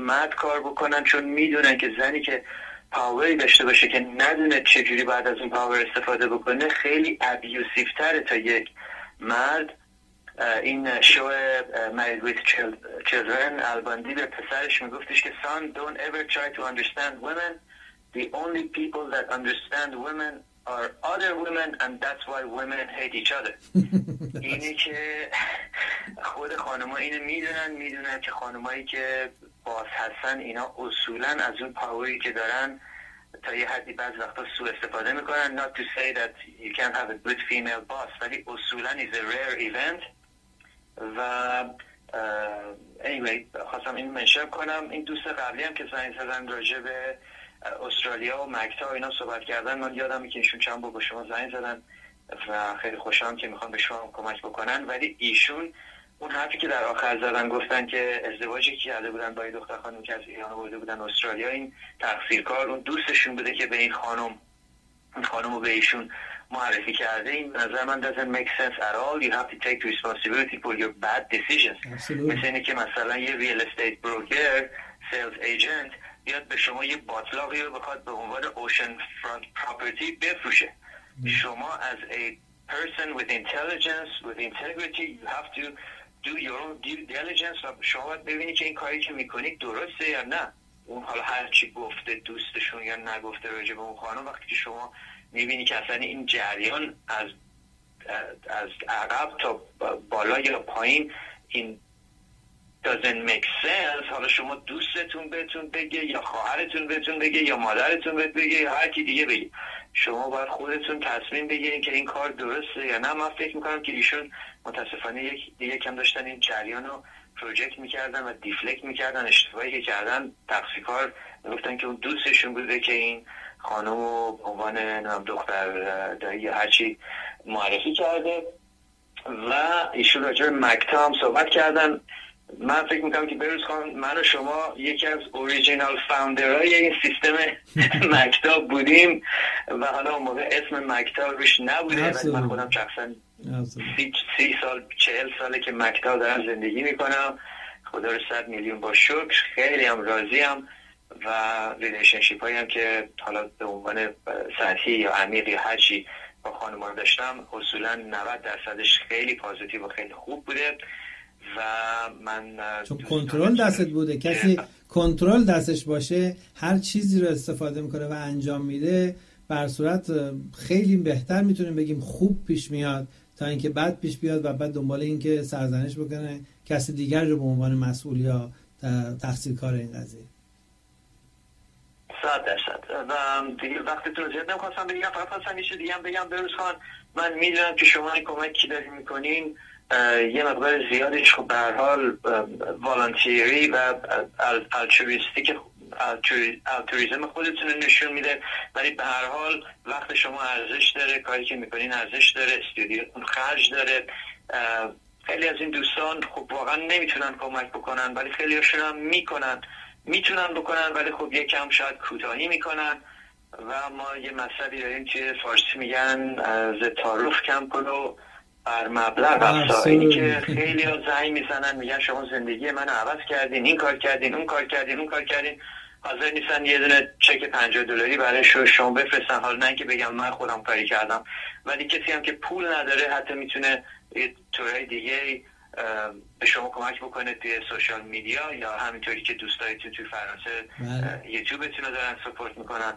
مرد کار بکنن، چون میدونن که زنی که پاوری داشته باشه که ندونه چجوری بعد از اون پاور استفاده بکنه خیلی ابیوسیو تره تا یک مرد. این شو Married with Children الباندی به پسرش میگفتش که son don't ever try to understand women, the only people that understand women are other women and that's why women hate each other. اینه که خود خانم‌ها اینو میدونن که خانمایی که باز هستن اینا اصولا از اون پاوری که دارن تا یه حدی بعض وقتا سوء استفاده میکنن. not to say that you can't have a good female boss ولی اصولا is a rare event. و anyway خواستم این منشن کنم. این دوست قبلی هم که زنگ زدن راجع به استرالیا و مکتا و اینا صحبت کردن، من یادم که ایشون چند بار با شما زنگ زدن و خیلی خوشحالم که میخوان به شما کمک بکنن. ولی ایشون اون حرفی که در آخر زدن گفتن که ازدواجی که کرده بودن با دختر خانم که از ایران آورده بودن استرالیا، این تقصیرکار اون دوستشون بوده که به این خانم رو به ایشون معرفی کرده. این به نظر من doesn't make sense at all. You have to take responsibility for your bad decisions. مثل اینه که مثلا یه real estate broker, sales agent بیاد به شما یه باطلاقی رو بخواد به عنوان ocean front property بفروشه. شما as a person with intelligence, with integrity, you have to do your own due diligence و شما باید ببینی که این کاری که میکنید درسته یا نه. اون حالا هر چی گفته دوستشون یا نگفته راجع به اون خانم، وقتی که شما میبینی که اصلا این جریان از عقب تا بالا یا پایین این doesn't make sense، حالا شما دوستتون بهتون بگه یا خواهرتون بهتون بگه یا مادرتون بهتون بگه یا هر کی دیگه بگه، شما باید خودتون تصمیم بگیرین که این کار درسته یا نه. من فکر میکنم که ایشون متاسفانه یک کم داشتن این جریان رو پروژکت میکردن و دیفلکت میکردن. اشتباهی که کردن تقصیرکار گفتن که اون دوستشون بوده که این خانم رو به عنوان دختر دایی یا هرچی معرفی کرده و ایشون راجع به مکتا هم صحبت کردن. من فکر میکنم که بروز خان من و شما یکی از اوریجینال فاوندرهای این سیستم مکتا بودیم و حالا اون موقع اسم مکتا روش نبوده ولی من خودم شخصا 30 سال 40 ساله که مکتا دارم زندگی میکنم. خدا رو 100 میلیون با شکر خیلی هم راضیم و ریلیشنشیپ هایی هم که حالا به عنوان سطحی یا عمیق یا هر چی با خانم‌ها داشتم اصولا 90%ش خیلی پازیتیو و خیلی خوب بوده و من چون کنترل دستت بوده. کسی کنترل دستش باشه هر چیزی رو استفاده میکنه و انجام میده، بر صورت خیلی بهتر میتونیم بگیم خوب پیش میاد تا اینکه بد پیش بیاد و بعد دنبال این که سرزنش بکنه کسی دیگر رو به عنوان مسئول یا تقصیرکار این قضیه. 100% و دیگه وقتتون زیاد نمیخواستم بگم، فقط خواستم یه چیز دیگه هم بگم. بروز خان من میدونم که شما این کمکی دارین میکنین یه مقدار زیادش خب به هر حال والانتیری و الترویسم خودتون رو نشون میده، ولی به هر حال وقت شما ارزش داره، کاری که میکنین ارزش داره، استودیوتون خرج داره. خیلی از این دوستان خب واقعا نمیتونن کمک بکنن ولی خیلی هاشون هم میتونن بکنن ولی خب یکم شاید کوتاهی میکنن و ما یه مسئله داریم که فارسی میگن ز تعارف کم کنو بر مبلغ افزا. اینی که خیلی ها زنگ میزنن میگن شما زندگی منو عوض کردین، این کار کردین، اون کار کردین، حاضر نیستن یه دونه چک $50 برای شما بفرستن. حالا نه که بگم من خودم کاری کردم، ولی کسی هم که پول نداره حتی میتونه طورهای دیگه به شما کمک بکنه توی سوشال میدیا یا همینطوری که دوستایتون توی فرانسه یوتیوبتون رو دارن سپورت میکنن.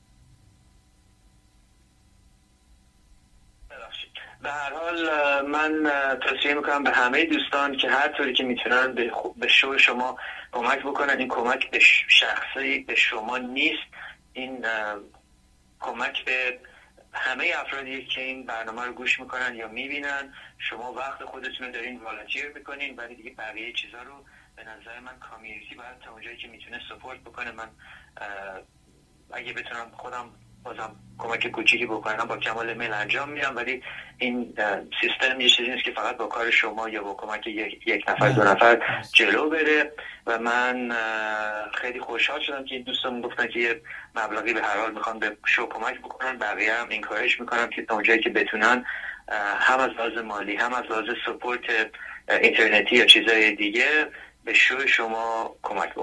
به هر حال من توصیه میکنم به همه دوستان که هر طوری که میتونن به شو شما کمک بکنن. این کمک به شخصی به شما نیست، این کمک به همه افرادی که این برنامه رو گوش میکنن یا میبینن. شما وقت خودتون رو دارین والنتیر میکنین ولی دیگه بقیه چیزا رو به نظر من کامیونیتی باید تا اونجایی که میتونه سپورت بکنه. من اگه بتونم خودم بازم کمک کوچیکی بکنم با کمال میل انجام میدم، ولی این سیستم یه چیزی نیست که فقط با کار شما یا با کمک یک نفر دو نفر جلو بره. و من خیلی خوشحال شدم که این دوستان گفتن که یه مبلغی به هر حال میخوان به شو کمک بکنن. بقیه هم انکارج میکنم که تا اونجایی که بتونن هم از لحاظ مالی هم از لحاظ سپورت اینترنتی یا چیزای دیگه به شو شما کمک بکنن.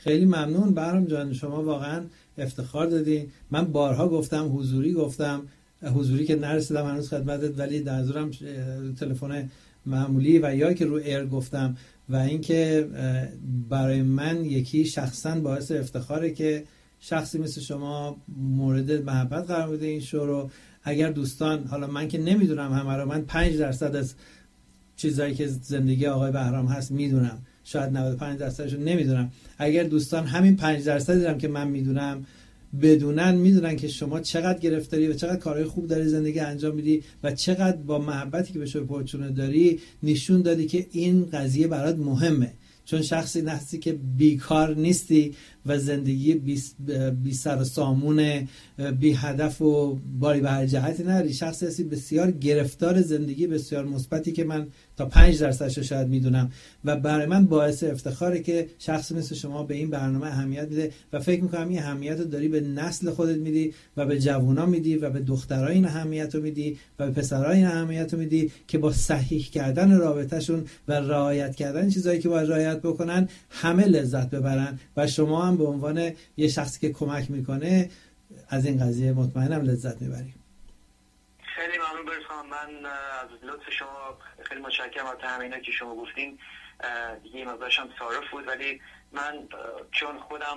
خیلی ممنون بهرام جان، شما واقعا افتخار دادین. من بارها گفتم حضوری که نرسیدم هنوز خدمتت، ولی در حضورم تلفن معمولی و یا که رو ایر گفتم. و اینکه برای من یکی شخصا باعث افتخاره که شخصی مثل شما مورد محبت قرار بده این شو رو. اگر دوستان، حالا من که نمیدونم همه رو، من 5% از چیزایی که زندگی آقای بهرام هست میدونم، شاید 95%شو نمیدونم. اگر دوستان همین 5% دیدم که من میدونم میدونن که شما چقدر گرفتاری و چقدر کارهای خوب داری زندگی انجام میدی و چقدر با محبتی که به شو پرچونه داری نشون دادی که این قضیه برات مهمه. چون شخصی هستی که بیکار نیستی و زندگی بی سر و سامون، بی هدف و باری به هر جهتی نداری. شخصی هستی بسیار گرفتار زندگی، بسیار مثبتی که من تا 5% شاید میدونم و برای من باعث افتخاره که شخصی مثل شما به این برنامه اهمیت میده و فکر میکنم این اهمیت رو داری به نسل خودت میدی و به جوونا میدی و به دخترها این اهمیت رو میدی و به پسرها این اهمیت رو میدی که با صحیح کردن رابطهشون و رعایت کردن چیزایی که باید رعایت بکنن همه لذت ببرن و شما هم به عنوان یه شخصی که کمک میکنه از این قضیه مطمئنم لذت میبریم. خیلی ممنون برسان. من از لطف شما خیلی متشکرم. از همینا که شما گفتین دیگه مقدارشم تعارف بود، ولی من چون خودم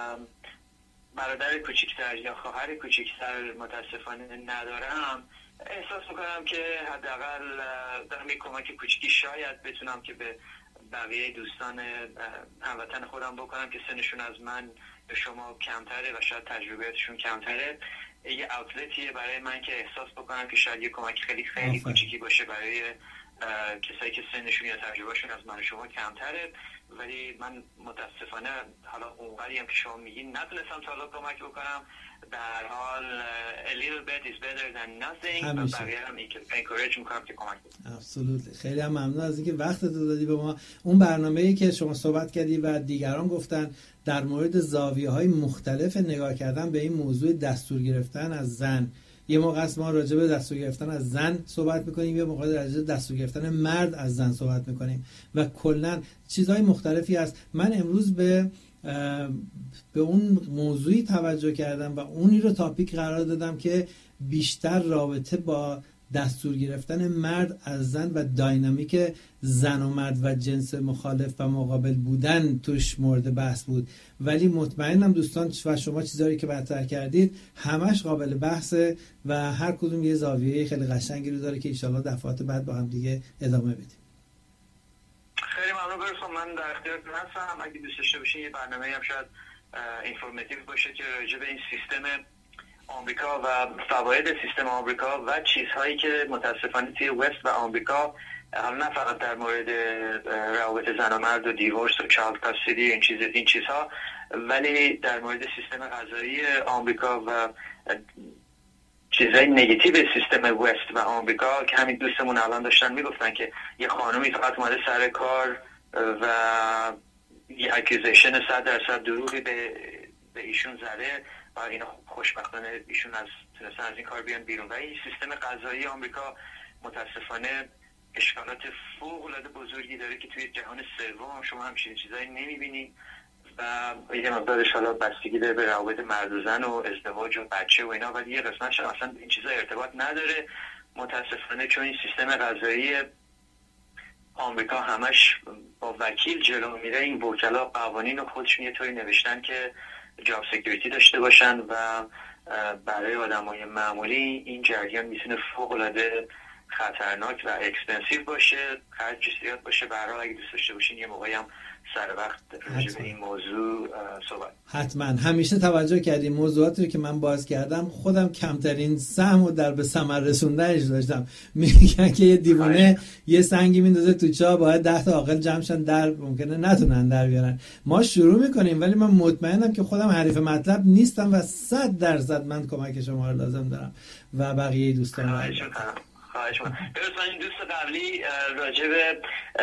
برادر کوچکتر یا خواهر کوچکتر متاسفانه ندارم، احساس میکنم که حداقل دارم یک کمک کوچیکی شاید بتونم که به بقیه دوستان هموطن خودم بکنم که سنشون از من به شما کمتره و شاید تجربیاتشون کمتره. یه اوتلتیه برای من که احساس بکنم که شاید یه کمک خیلی کوچیکی باشه برای کسایی که سنشون یا تجربهشون از من و شما کمتره. ولی من متاسفانه حالا اونقدری هم که شما میگین نتونستم تا حالا کمک بکنم. در حال a little bit is better than nothing و بقیه هم encourage میکنم که کمک بکنم. absolutely. خیلی هم ممنون از اینکه وقتت رو دادی به ما. اون برنامه‌ای که شما صحبت کردی و دیگران گفتن در مورد زاویه‌های مختلف نگاه کردن به این موضوع دستور گرفتن از زن، یه موقع است ما راجع به دستور گرفتن از زن صحبت میکنیم، یه موقع راجع به دستور گرفتن مرد از زن صحبت میکنیم و کلا چیزهای مختلفی هست. من امروز به اون موضوعی توجه کردم و اونی رو تاپیک قرار دادم که بیشتر رابطه با دستور گرفتن مرد از زن و داینامیک زن و مرد و جنس مخالف و مقابل بودن توش مورد بحث بود. ولی مطمئنم دوستان و شما چیزایی که مطرح کردید همش قابل بحثه و هر کدوم یه زاویه خیلی قشنگی رو داره که انشالله دفعات بعد با هم دیگه ادامه بدیم. خیلی ممنون برسون. من در اختیارتون هستم. اگه دوست داشته باشین یه برنامه هم شاید اینفورماتیو باشه که راجع به این سیستم آمریکا و فواید سیستم آمریکا و چیزهایی که متاسفانه توی وست و آمریکا، حالا نه فقط در مورد روابط زن و مرد و دیورس و چایلد کاستدی این چیزها، ولی در مورد سیستم قضایی آمریکا و چیزهای نگاتیو سیستم وست و آمریکا که همین دوستمون الان داشتن میگفتن که یه خانومی فقط اومده سر کار و یه اکیوزیشن 100% دروغی به ایشون زده و اینا خوشبختانه ایشون تونستن از این کار بیان بیرون. و این سیستم قضایی آمریکا متاسفانه اشکالات فوق‌العاده بزرگی داره که توی جهان سوم شما همچین چیزایی نمی‌بینید و یه مقدارش حالا بستگی داره به روابط مرد و زن و ازدواج و بچه و اینا، ولی یه قسمتش اصلا این چیزا ارتباط نداره متاسفانه. چون این سیستم قضایی آمریکا همش با وکیل جلو میره. این وکلا قوانین رو خودشون یه طوری نوشتن که جاب سکیوریتی داشته باشن و برای آدمای معمولی این جریان میتونه فوق‌العاده خطرناک و اکسپنسیو باشه، خرج زیاد باشه. به هر حال اگه دوست داشته باشین یه موقعی هم سر وقت راجع به این موضوع صحبت. حتما. همیشه توجه کردیم موضوعاتی رو که من باز کردم خودم کمترین سهم رو در به ثمر رسوندنش داشتم. میگن که یه دیوانه یه سنگی میندازه تو چاه، باید 10 تا عاقل جمعشن در ممکنه نتونن در بیارن. ما شروع میکنیم ولی من مطمئنم که خودم حریف مطلب نیستم و 100% من کمک شما رو لازم دارم و بقیه دوستان. خواهش می‌کنم. این دوست قبلی راجع به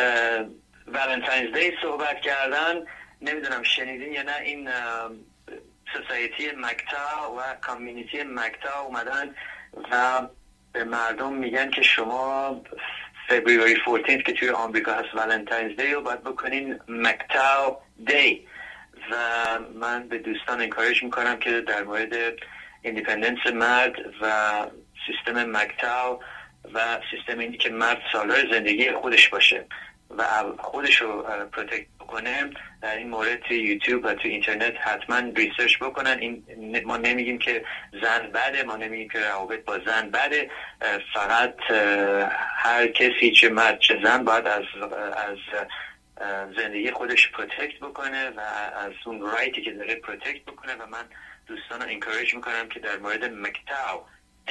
ولنتاینز دی صحبت کردن، نمیدونم شنیدین یا نه. این سوسایتی مکتا و کامیونیتی مکتا اومدن و به مردم میگن که شما فبروری 14 که توی آمریکا هست ولنتاینز دی رو باید بکنین مکتا دی و من به دوستان انکارج میکنم که در مورد ایندیپندنس مرد و سیستم مکتاو و سیستم اینی که مرد سالار زندگی خودش باشه و خودش رو پروتکت بکنه، در این مورد توی یوتیوب و توی اینترنت حتما ریسرچ بکنن. ما نمیگیم که زن بده، ما نمیگیم که روابط با زن بده، فقط هر کسی چه مرد چه زن باید از زندگی خودش پروتکت بکنه و از اون رایتی که داره پروتکت بکنه. و من دوستان رو انکارج میکنم که در مورد مکتاو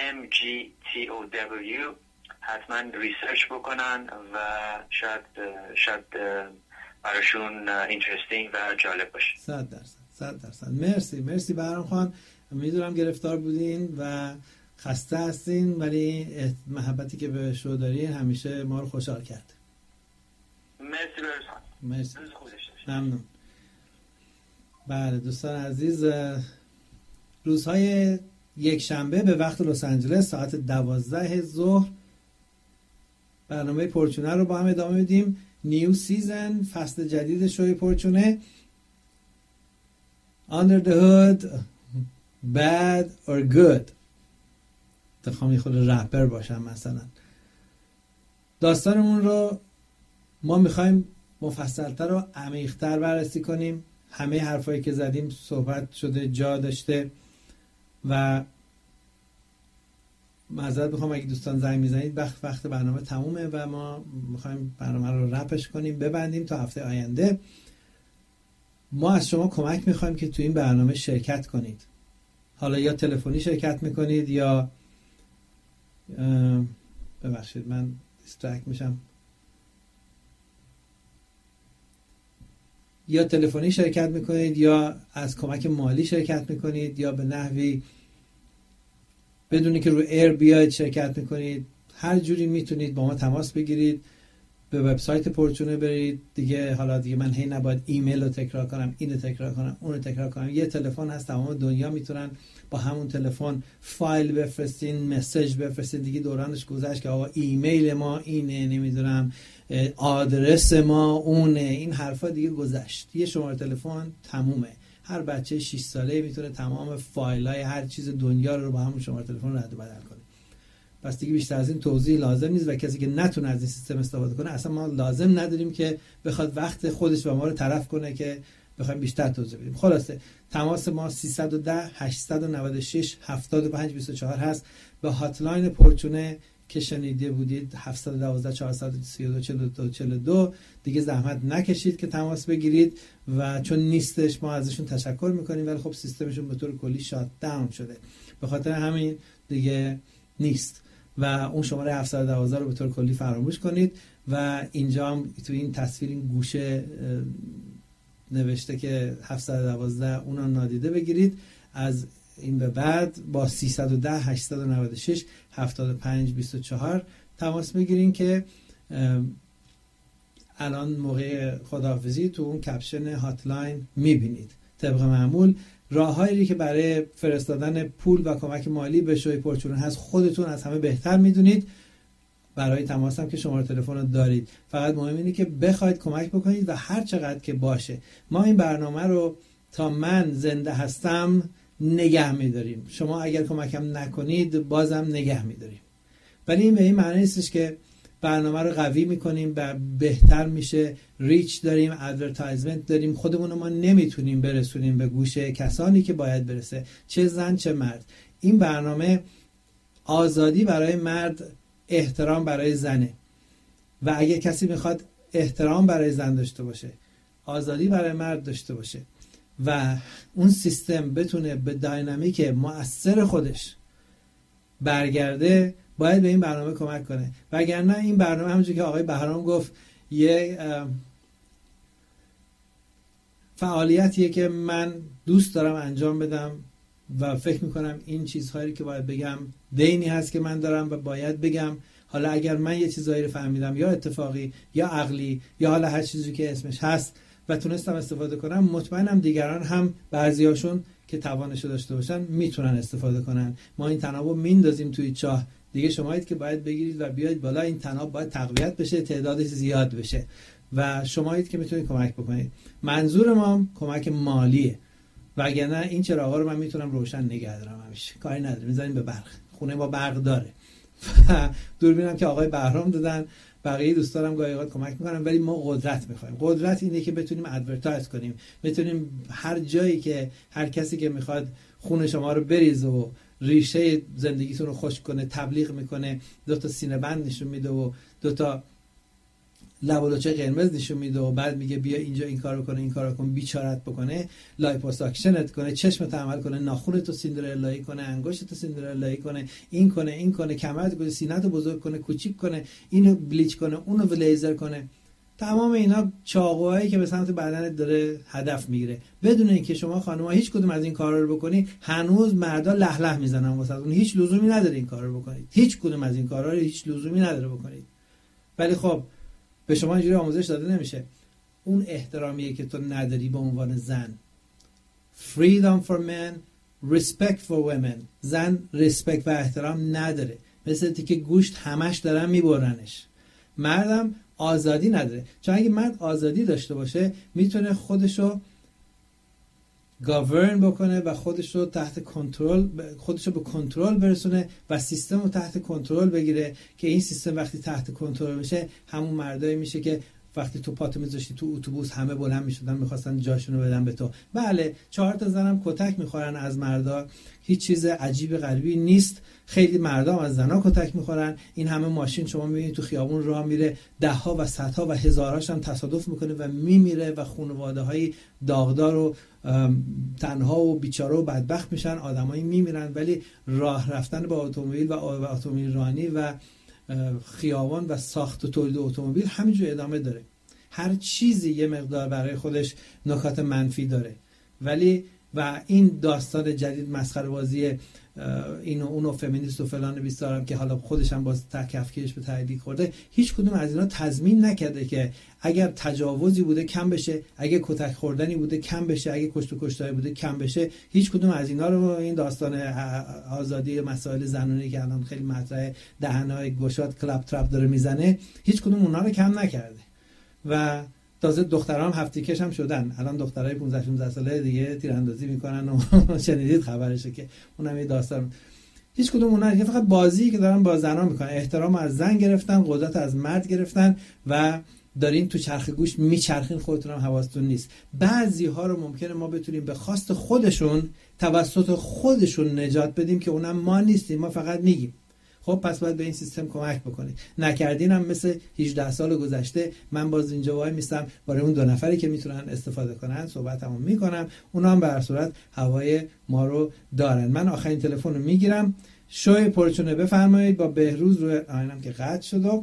MGTOW حتما ریسرچ بکنن و شاید براشون اینترستینگ و جالب باشه. 100%. مرسی بهرام خان. میدونم گرفتار بودین و خسته هستین، ولی محبتی که به شو دارین همیشه ما رو خوشحال کرد. مرسی. ممنون. بله دوستان عزیز، روزهای یک شنبه به وقت لس آنجلس ساعت 12 ظهر برنامه پرچونه رو با هم ادامه میدیم. نیو سیزن، فصل جدید شوی پرچونه. Under the hood, bad or good. تخوامی خود رپر باشم مثلا. داستانمون رو ما میخوایم مفصلتر و عمیق‌تر بررسی کنیم. همه حرفایی که زدیم صحبت شده، جا داشته و معذرت میخوام اگه دوستان زنگ میزنید، وقت برنامه تمومه و ما میخوایم برنامه رو رپش کنیم، ببندیم تا هفته آینده. ما از شما کمک میخوایم که تو این برنامه شرکت کنید. حالا یا تلفنی شرکت میکنید یا ببخشید من دیسترکت میشم، یا تلفنی شرکت میکنید یا از کمک مالی شرکت میکنید یا به نحوی بدونی که رو ایر بیاید شرکت میکنید. هر جوری میتونید با ما تماس بگیرید، به وبسایت پرچونه برید. حالا دیگه من هی نباید ایمیل رو تکرار کنم، اینو تکرار کنم، اونو تکرار کنم. یه تلفن هست، تمام دنیا میتونن با همون تلفن فایل بفرستین، مسیج بفرستین. دیگه دورانش گذشت که آقا ایمیل ما اینه، نمیدونم آدرس ما اونه، این حرفا دیگه گذشت. یه شماره تلفن تمومه. هر بچه 6 ساله میتونه تمام فایلای هر چیز دنیا رو با همون شماره تلفن رد و بدل کنه. پس دیگه بیشتر از این توضیح لازم نیست و کسی که نتونه از این سیستم استفاده کنه اصلا ما لازم نداریم که بخواد وقت خودش و ما رو تلف کنه که بخوایم بیشتر توضیح بدیم. خلاصه تماس ما 310 896 7524 هست. به هاتلاین پرچونه که شنیده بودید 712 432 42 42 دیگه زحمت نکشید که تماس بگیرید و چون نیستش ما ازشون تشکر میکنیم، ولی خب سیستمشون به طور کلی شات داون شده، به خاطر همین دیگه نیست و اون شماره 712 رو به طور کلی فراموش کنید. و اینجا هم تو این تصویر این گوشه نوشته که 712 اونو نادیده بگیرید. از این به بعد با 310 896 75 24 تماس بگیرین که الان موقع خداحافظی تو اون کپشن هاتلاین میبینید. طبق معمول راههایی که برای فرستادن پول و کمک مالی به شوی پرچونه هست خودتون از همه بهتر میدونید. برای تماس هم که شماره تلفن رو دارید، فقط مهم اینه که بخواید کمک بکنید و هر چقدر که باشه. ما این برنامه رو تا من زنده هستم نگه میداریم. شما اگر کمکم نکنید بازم نگه میداریم. ولی این به این معنی نیستش که برنامه رو قوی میکنیم و بهتر میشه. ریچ داریم، ادورتایزمنت داریم، خودمون ما نمیتونیم برسونیم به گوش کسانی که باید برسه، چه زن چه مرد. این برنامه آزادی برای مرد، احترام برای زنه و اگه کسی میخواد احترام برای زن داشته باشه، آزادی برای مرد داشته باشه و اون سیستم بتونه به داینامیک مؤثر خودش برگرده، باید به این برنامه کمک کنه. وگرنه این برنامه همونجوری که آقای بهرام گفت یه فعالیتیه که من دوست دارم انجام بدم و فکر میکنم این چیزهایی که باید بگم دینی هست که من دارم و باید بگم. حالا اگر من یه چیزایی رو فهمیدم یا اتفاقی یا عقلی یا حالا هر چیزی که اسمش هست و تونستم استفاده کنم، مطمئنم دیگران هم بعضیاشون که توانشو داشته باشن میتونن استفاده کنن. ما این تنابو میندازیم توی چاه، دیگه شمایید که باید بگیرید و بیاید بالا. این تناب باید تقویت بشه، تعدادش زیاد بشه و شمایید که میتونید کمک بکنید. منظور ما کمک مالیه، وگرنه این چراغا رو من میتونم روشن نگه دارم همیشه، کاری نداره، میذاریم به برق، خونه با برق داره. دوربینم که آقای بهرام دادن، بقیه دوستانم گاهی اوقات کمک میکنن، ولی ما قدرت میخوایم. قدرت اینه که بتونیم ادورتایز کنیم، بتونیم هر جایی که هر کسی که میخواد خون شما رو بریزه و ریشه زندگیتون رو خشک کنه تبلیغ میکنه، 2 سینه بند نشون میده و 2 لب و لوچه قرمز نشون میده و بعد میگه بیا اینجا این کارو کنه، این کارو کن، بیچارت بکنه، لایپوساکشنت کنه، چشمت عمل کنه، ناخونتو سیندرلایی کنه، انگشتتو سیندرلایی کنه، این کنه، این کنه، کمرت کنه، سینه‌تو بزرگ کنه، کوچیک کنه، اینو بلیچ کنه، اونو لیزر کنه. تمام اینا چاقوهایی که به سمت بدنت داره هدف میگیره. بدون اینکه شما خانم‌ها هیچ کدوم از این کارا رو بکنی، هنوز مردا له له میزنن واسه اون. هیچ لزومی نداره این کارا رو بکنید. هیچ کدوم از این کارا رو هیچ لزومی نداره بکنید. ولی خب به شما اینجوری آموزش داده نمیشه. اون احترامیه که تو نداری به عنوان زن. Freedom for men, respect for women. زن ریسپکت و احترام نداره. مثل تیکه گوشت همش دارن میبرنش. مردم آزادی نداره. چون اگه مرد آزادی داشته باشه میتونه خودشو گاورن بکنه و خودشو تحت کنترل، خودشو به کنترل برسونه و سیستم رو تحت کنترل بگیره، که این سیستم وقتی تحت کنترل بشه همون مردایی میشه که وقتی تو پاتو میذاشتی تو اتوبوس همه بلند میشدن میخواستن جاشونو بدن به تو. بله 4 زنم کتک میخورن از مردا، هیچ چیز عجیب غریبی نیست. خیلی مردا از زنا کتک میخورن. این همه ماشین شما میبینید تو خیابون راه میره، 10 و 100 و هزاراش هم تصادف میکنه و میمیره و خانواده‌های داغدار و تنها و بیچاره و بدبخت میشن، آدمایی میمیرن. ولی راه رفتن با اتومبیل و اتومبیل رانی و خیابان و ساخت و تولید اتومبیل همینجور ادامه داره. هر چیزی یه مقدار برای خودش نکات منفی داره. ولی و این داستان جدید مسخره بازی اینو اونو فمینیست و فلان بیستارم که حالا خودش هم باز کفگیرش به تعدیق خورده، هیچ کدوم از اینا تضمین نکرده که اگر تجاوزی بوده کم بشه، اگه کتک خوردنی بوده کم بشه، اگه کشت و کشتاری بوده کم بشه. هیچ کدوم از اینا رو این داستان آزادی مسائل زنانی که الان خیلی مطرحه، دهنای گشاد کلاب ترپ داره میزنه، هیچ کدوم اونا رو کم نکرده. و تازه دخترام هفتیکش هم شدن. الان دخترای 15 16 ساله دیگه تیراندازی میکنن و شنیدید خبرشه که اونم یه داستان. هیچ کدوم اونا دیگه فقط بازی که دارن با زنا میکنن. احترام از زن گرفتن، قدرت از مرد گرفتن و دارین تو چرخ گوش میچرخین، خودتون هم حواستون نیست. بعضی ها رو ممکنه ما بتونیم به خواست خودشون توسط خودشون نجات بدیم که اونم ما نیستیم، ما فقط میگیم. خب پس باید به این سیستم کمک بکنید. نکردین هم مثل 18 سال گذشته من باز اینجا وای میستم برای اون 2 نفری که میتونن استفاده کنن صحبتمو میکنم. اونا هم به هر صورت هوای ما رو دارن. من آخرین تلفن رو میگیرم. شوی پرچونه بفرمایید با بهروز روی آینم که قطع شد.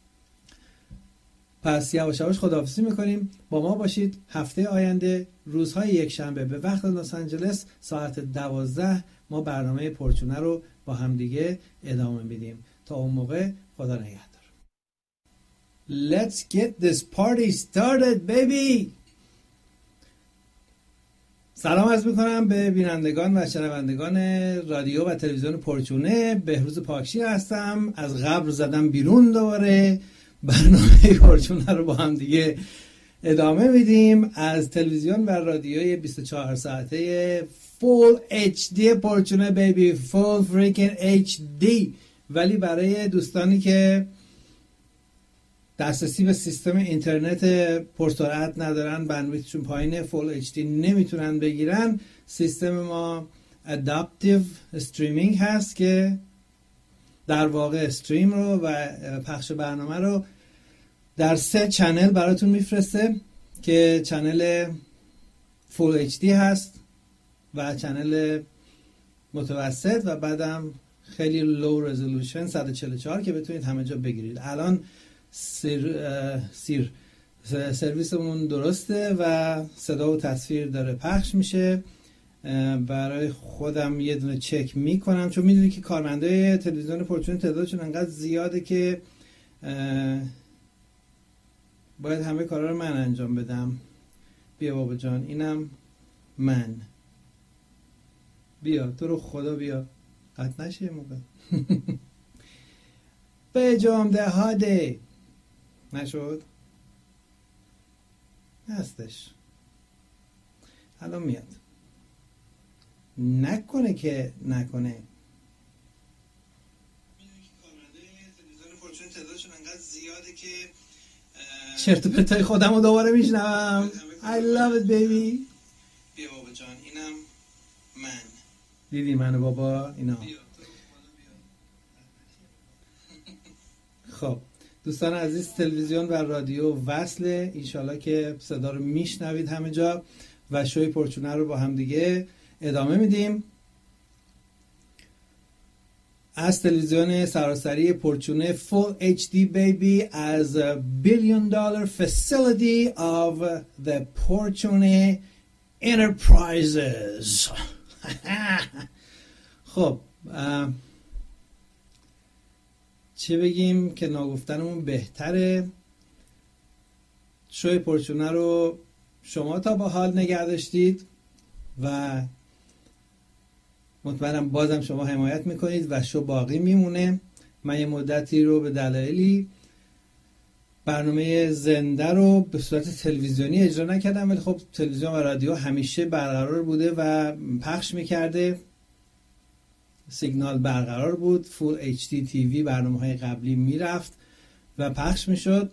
پس یواش یواش خداحافظی میکنیم. با ما باشید هفته آینده روزهای یکشنبه به وقت لس آنجلس ساعت 12 ما برنامه پرچونه رو با هم دیگه ادامه میدیم. تا اون موقع خدا نگهدار. Let's get this party started baby. سلام عرض میکنم به بینندگان و شنوندگان رادیو و تلویزیون پرچونه. بهروز پاکشیر هستم. از قبر زدم بیرون دوباره. برنامه پرچونه رو با هم دیگه ادامه میدیم از تلویزیون و رادیوی 24 ساعته Full HD پرچونه بیبی، Full freaking HD. ولی برای دوستانی که دسترسی به سیستم اینترنت پرسرعت ندارن، بندویتشون پایینه، Full HD نمیتونن بگیرن، سیستم ما Adaptive Streaming هست که در واقع استریم رو و پخش برنامه رو در 3 چنل براتون میفرسته که چنل Full HD هست و چنل متوسط و بعدم خیلی لو رزولوشن 144 که بتونید همه جا بگیرید. الان سرویسمون درسته و صدا و تصویر داره پخش میشه. برای خودم یه دونه چک میکنم چون میدونی که کارمنده تلویزیون پرچونه تعدادشون انقدر زیاده که باید همه کارا رو من انجام بدم. بیا بابا جان، اینم من. بیا تو رو خدا بیا، قطع نشه یه موقع. به جام دهاده نشد. هستش، الان میاد. نکنه که نکنه. تعدادشون انقدر زیاده که چرت و پرتای خودم رو دوباره میشنوم. I love it baby. بیا بابا جان، اینم من. دیدی منو بابا؟ اینا. خب دوستان عزیز، تلویزیون و رادیو وصله، انشالله که صدا رو میشنوید همه جا و شوی پرچونه رو با هم دیگه ادامه میدیم. از تلویزیون سراسری پرچونه Full HD Baby از $1 billion facility of the Fortune Enterprises. خب چه بگیم که ناگفتنمون بهتره. شوی پرچونه رو شما تا با حال نگه داشتید و مطمئنم بازم شما حمایت میکنید و شو باقی میمونه. من یه مدتی رو به دلایلی برنامه زنده رو به صورت تلویزیونی اجرا نکردم، ولی خب تلویزیون و رادیو همیشه برقرار بوده و پخش میکرده، سیگنال برقرار بود، فول HD TV برنامه های قبلی میرفت و پخش میشد.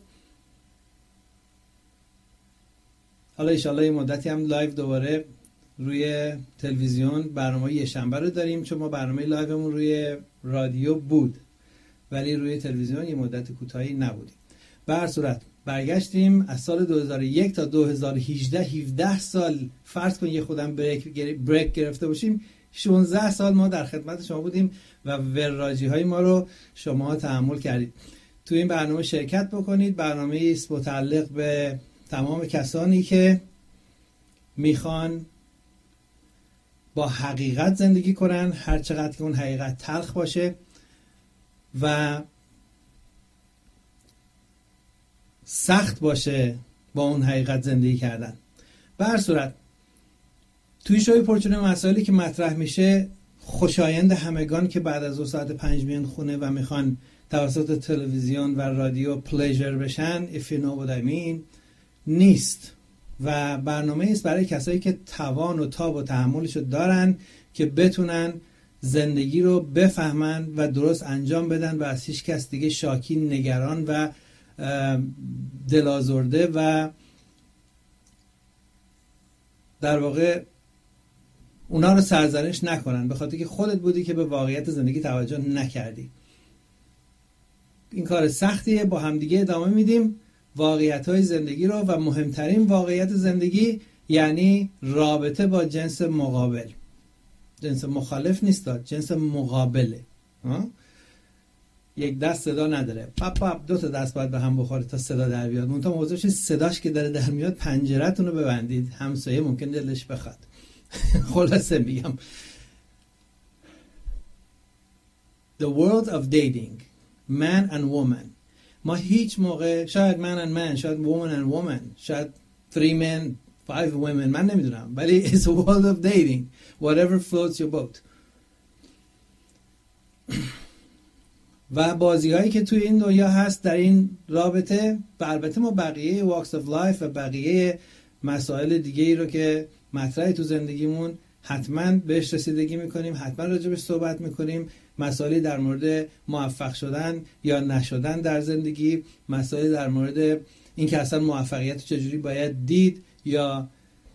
حالا انشالله یه مدتی هم لایو دوباره روی تلویزیون برنامه یه شنبه رو داریم، چون ما برنامه لایومون روی رادیو بود ولی روی تلویزیون یه مدت کوتاهی نبودیم. به هر صورت برگشتیم از سال 2001 تا 2018، 17 سال فرض کن یه خودم بریک گرفته باشیم، 16 سال ما در خدمت شما بودیم و وراجی های ما رو شما تحمل کردید. تو این برنامه شرکت بکنید. برنامه است متعلق به تمام کسانی که میخوان با حقیقت زندگی کنن، هر چقدر که اون حقیقت تلخ باشه و سخت باشه با اون حقیقت زندگی کردن. به هر صورت توی شوی پرچونه مسائلی که مطرح میشه خوشایند همگان که بعد از 2 ساعت 5 میان خونه و میخوان توسط تلویزیون و رادیو پلیژر بشن، if you know what I mean، نیست و برنامه است برای کسایی که توان و تاب و تحملشو دارن که بتونن زندگی رو بفهمن و درست انجام بدن و از هیچ کس دیگه شاکی، نگران و دلازرده و در واقع اونا رو سرزنش نکنن به خاطر که خودت بودی که به واقعیت زندگی توجه نکردی. این کار سختیه، با همدیگه ادامه میدیم واقعیت‌های زندگی رو و مهمترین واقعیت زندگی یعنی رابطه با جنس مقابل. جنس مخالف نیست، جنس مقابله. یک دست صدا نداره، پاپ 2 تا دست باید به هم بخوره تا صدا در بیاد. منتها موضوعش صداش که داره در میاد پنجره‌تون رو ببندید، همسایه ممکن دلش بخواد. خلاصه میگم The world of dating, man and woman. ما هیچ موقع، شاید man and man، شاید woman and woman، شاید 3 men 5 women، من nemiduram, ولی it's a world of dating, whatever floats your boat. و بازی هایی که توی این دنیا هست در این رابطه و البته ما بقیه walks of life و بقیه مسائل دیگه ای رو که مطرحی تو زندگیمون حتما بهش رسیدگی میکنیم، حتما راجبش صحبت میکنیم. مسائلی در مورد موفق شدن یا نشدن در زندگی، مسائلی در مورد این که اصلا موفقیت چجوری باید دید یا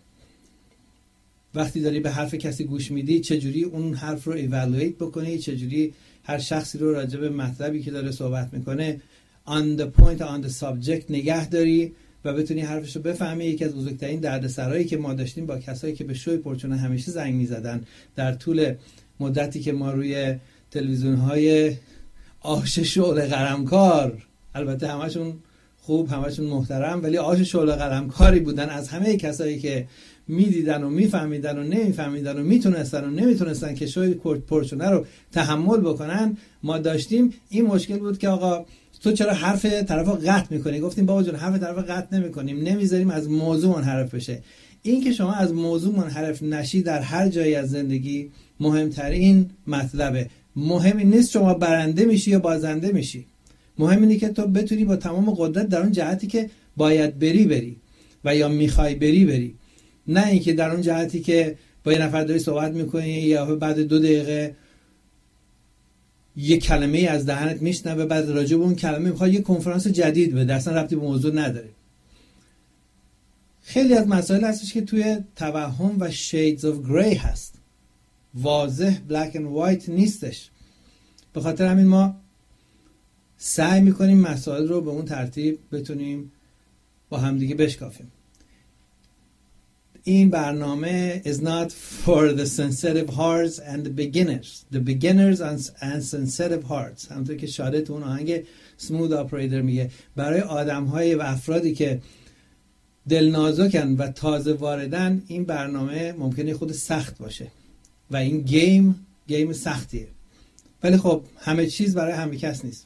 وقتی داری به حرف کسی گوش میدی چجوری اون حرف رو ایوالویت بکنی، چجوری هر شخصی رو راجع به مطلبی که داره صحبت میکنه on the point on the subject نگه داری و بتونی حرفش رو بفهمی. یکی از بزرگترین دردسرایی که ما داشتیم با کسایی که به شوی پرچونه همیشه زنگ میزدن در طول مدتی که ما روی تلویزیون‌های آش شعله قلمکار، البته همشون خوب، همشون محترم، ولی آش شعله قلمکاری بودن از همه کسایی که میدیدن و میفهمیدن و نمیفهمیدن و میتونستن و نمیتونستن که شوی پرچونه رو تحمل بکنن. ما داشتیم این مشکل بود که آقا تو چرا حرف طرفو قطع میکنی؟ گفتیم بابا جون حرف طرفو قطع نمیکنیم، نمیذاریم از موضوع منحرف بشه. این که شما از موضوع منحرف نشی در هر جایی از زندگی مهمترین مطلبه. مهم این نیست شما برنده میشی یا بازنده میشی، مهم اینه که تو بتونی با تمام قدرت در اون جهتی که باید بری. و یا میخوای بری، نه اینکه در اون جهتی که با یه نفر داری صحبت میکنی یا بعد 2 دقیقه یه کلمه از دهنت میشنوه، بعد راجع به اون کلمه میخواد یه کنفرانس جدید بده، اصلا ربطی به موضوع نداره. خیلی از مسائل هستش که توی توهم و shades of gray هست، واضح black and white نیستش. به خاطر همین ما سعی میکنیم مسائل رو به اون ترتیب بتونیم با همدیگه بشکافیم. این برنامه is not for the sensitive hearts and the beginners and sensitive hearts. همونطور که شاده تو اون آهنگ smooth operator میگه، برای آدم‌های و افرادی که دل نازکن و تازه واردن این برنامه ممکنه خود سخت باشه و این گیم سختیه، ولی خب همه چیز برای همه کس نیست.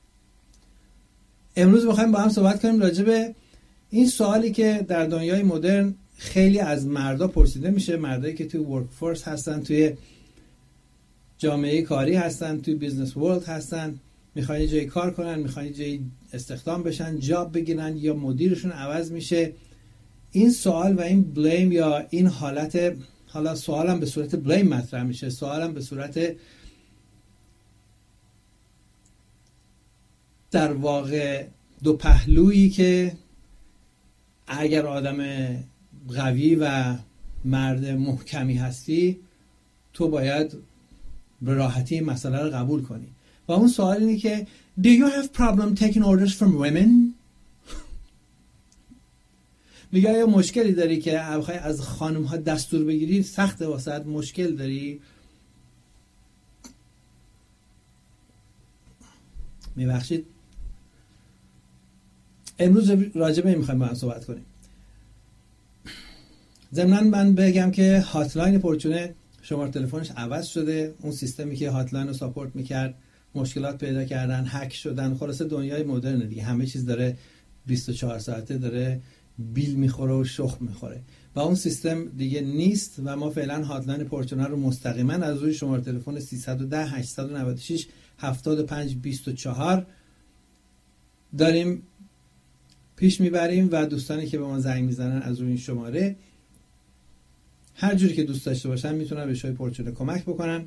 امروز می‌خوایم با هم صحبت کنیم راجع به این سوالی که در دنیای مدرن خیلی از مردا پرسیده میشه، مردایی که توی ورک فورس هستن، توی جامعه کاری هستن، توی بیزنس ورلد هستن، میخوان یه جایی کار کنن، میخوان یه جایی استخدام بشن، جاب بگیرن یا مدیرشون عوض میشه. این سوال و این بلیم یا این حالت، حالا سوالم به صورت بلیم مطرح میشه، سوالم به صورت در واقع دو پهلویی که اگر آدم قوی و مرد محکمی هستی تو باید به راحتی این مسئله رو قبول کنی. و اون سوال اینه که Do you have problem taking orders from women؟ میگه آیا مشکلی داری که بخوای از خانم ها دستور بگیری؟ سخته واسه مشکل داری؟ میبخشید امروز راجع به این میخوایم با هم صحبت کنیم. ضمناً من بگم که هاتلاین پورچونه شماره تلفنش عوض شده. اون سیستمی که هاتلاین رو ساپورت میکرد مشکلات پیدا کردن، هک شدن، خلاصه دنیای مدرن دیگه، همه چیز داره 24 ساعته داره بیل میخوره و شخم میخوره و اون سیستم دیگه نیست و ما فعلا هاتلاین پورچونه رو مستقیما از روی شماره تلفن 310 896 75 24 داریم پیش میبریم و دوستانی که به ما زنگ میزنن از روی این شماره هر جوری که دوست داشته باشن میتونن به شوی پورچونه کمک بکنن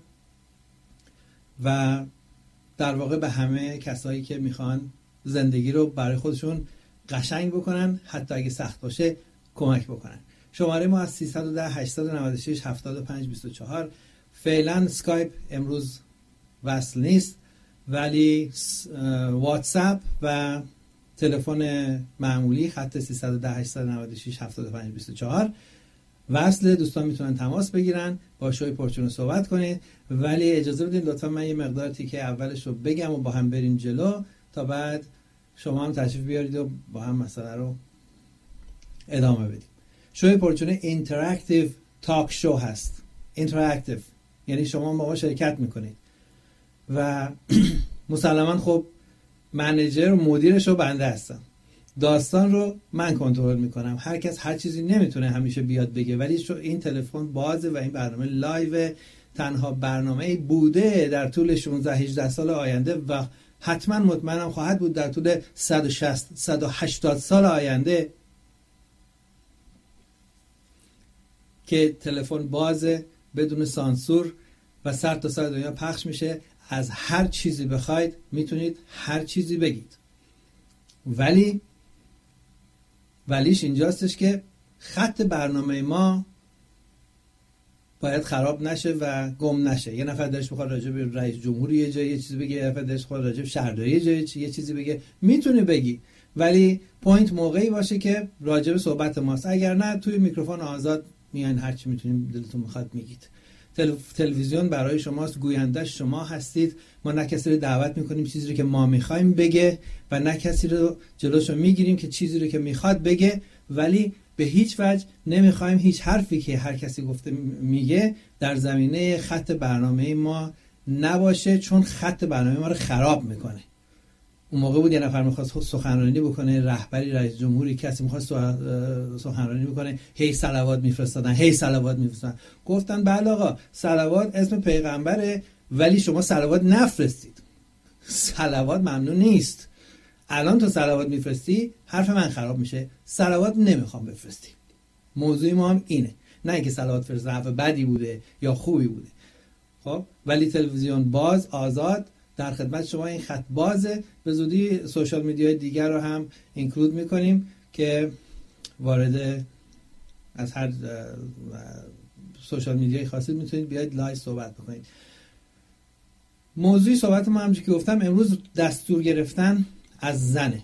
و در واقع به همه کسایی که میخوان زندگی رو برای خودشون قشنگ بکنن، حتی اگه سخت باشه کمک بکنن. شماره ما از 310 896 75 24. فعلا سکایپ امروز وصل نیست ولی واتساپ و تلفن معمولی خط 310 896 75 24 وصل. دوستان میتونن تماس بگیرن، با شوی پورچونه صحبت کنید، ولی اجازه بدین لطفا من یه مقدار تیکه اولش رو بگم و با هم بریم جلو تا بعد شما هم تشریف بیارید و با هم مسئله رو ادامه بدیم. شوی پورچونه اینتراکتیو تاک شو هست. اینتراکتیو یعنی شما با ما شرکت میکنید و مسلما خب منیجر و مدیرش رو بنده هستم، داستان رو من کنترل میکنم، هر کس هر چیزی نمیتونه همیشه بیاد بگه، ولی این تلفن بازه و این برنامه لایو، تنها برنامه بوده در طول 16-18 سال آینده و حتما مطمئنم خواهد بود در طول 160-180 سال آینده که تلفن بازه، بدون سانسور و سر تا سر دنیا پخش میشه. از هر چیزی بخواید میتونید هر چیزی بگید، ولیش اینجاستش که خط برنامه ما باید خراب نشه و گم نشه. یه نفر دلش بخواد راجع به رئیس جمهوری یه جایی یه چیزی بگه، یه نفر دلش بخواد راجع به شهرداری یه جایی یه چیزی بگه، میتونه بگی، ولی پوینت موقعی باشه که راجع به صحبت ماست. اگر نه توی میکروفون آزاد میان هر چی میتونیم دلتون میخواد میگید. تلویزیون برای شماست، گویندش شما هستید. ما نه کسی رو دعوت میکنیم چیزی رو که ما میخوایم بگه و نه کسی رو جلوشو میگیریم که چیزی رو که میخواد بگه، ولی به هیچ وجه نمیخوایم هیچ حرفی که هر کسی گفته میگه در زمینه خط برنامه ما نباشه، چون خط برنامه ما رو خراب میکنه. اون موقع بود یه نفر میخواست سخنرانی بکنه، رهبری، رئیس جمهوری، کسی میخواست سخنرانی بکنه، هی صلوات میفرستادن. گفتن بله آقا صلوات اسم پیغمبره، ولی شما صلوات نفرستید. صلوات ممنوع نیست. الان تو صلوات میفرستی، حرف من خراب میشه، صلوات نمیخوام بفرستی. موضوع ما هم اینه، نه اینکه صلوات فرستادن حرف بدی بوده یا خوبی بوده. خب ولی تلویزیون باز، آزاد، در خدمت شما، این خط بازه. به زودی سوشال میدیای دیگر رو هم اینکلود میکنیم که وارد از هر سوشال میدیای خاصی میتونید بیاید لایو صحبت بکنید. موضوع صحبت ما همونجوری که گفتم امروز دستور گرفتن از زنه.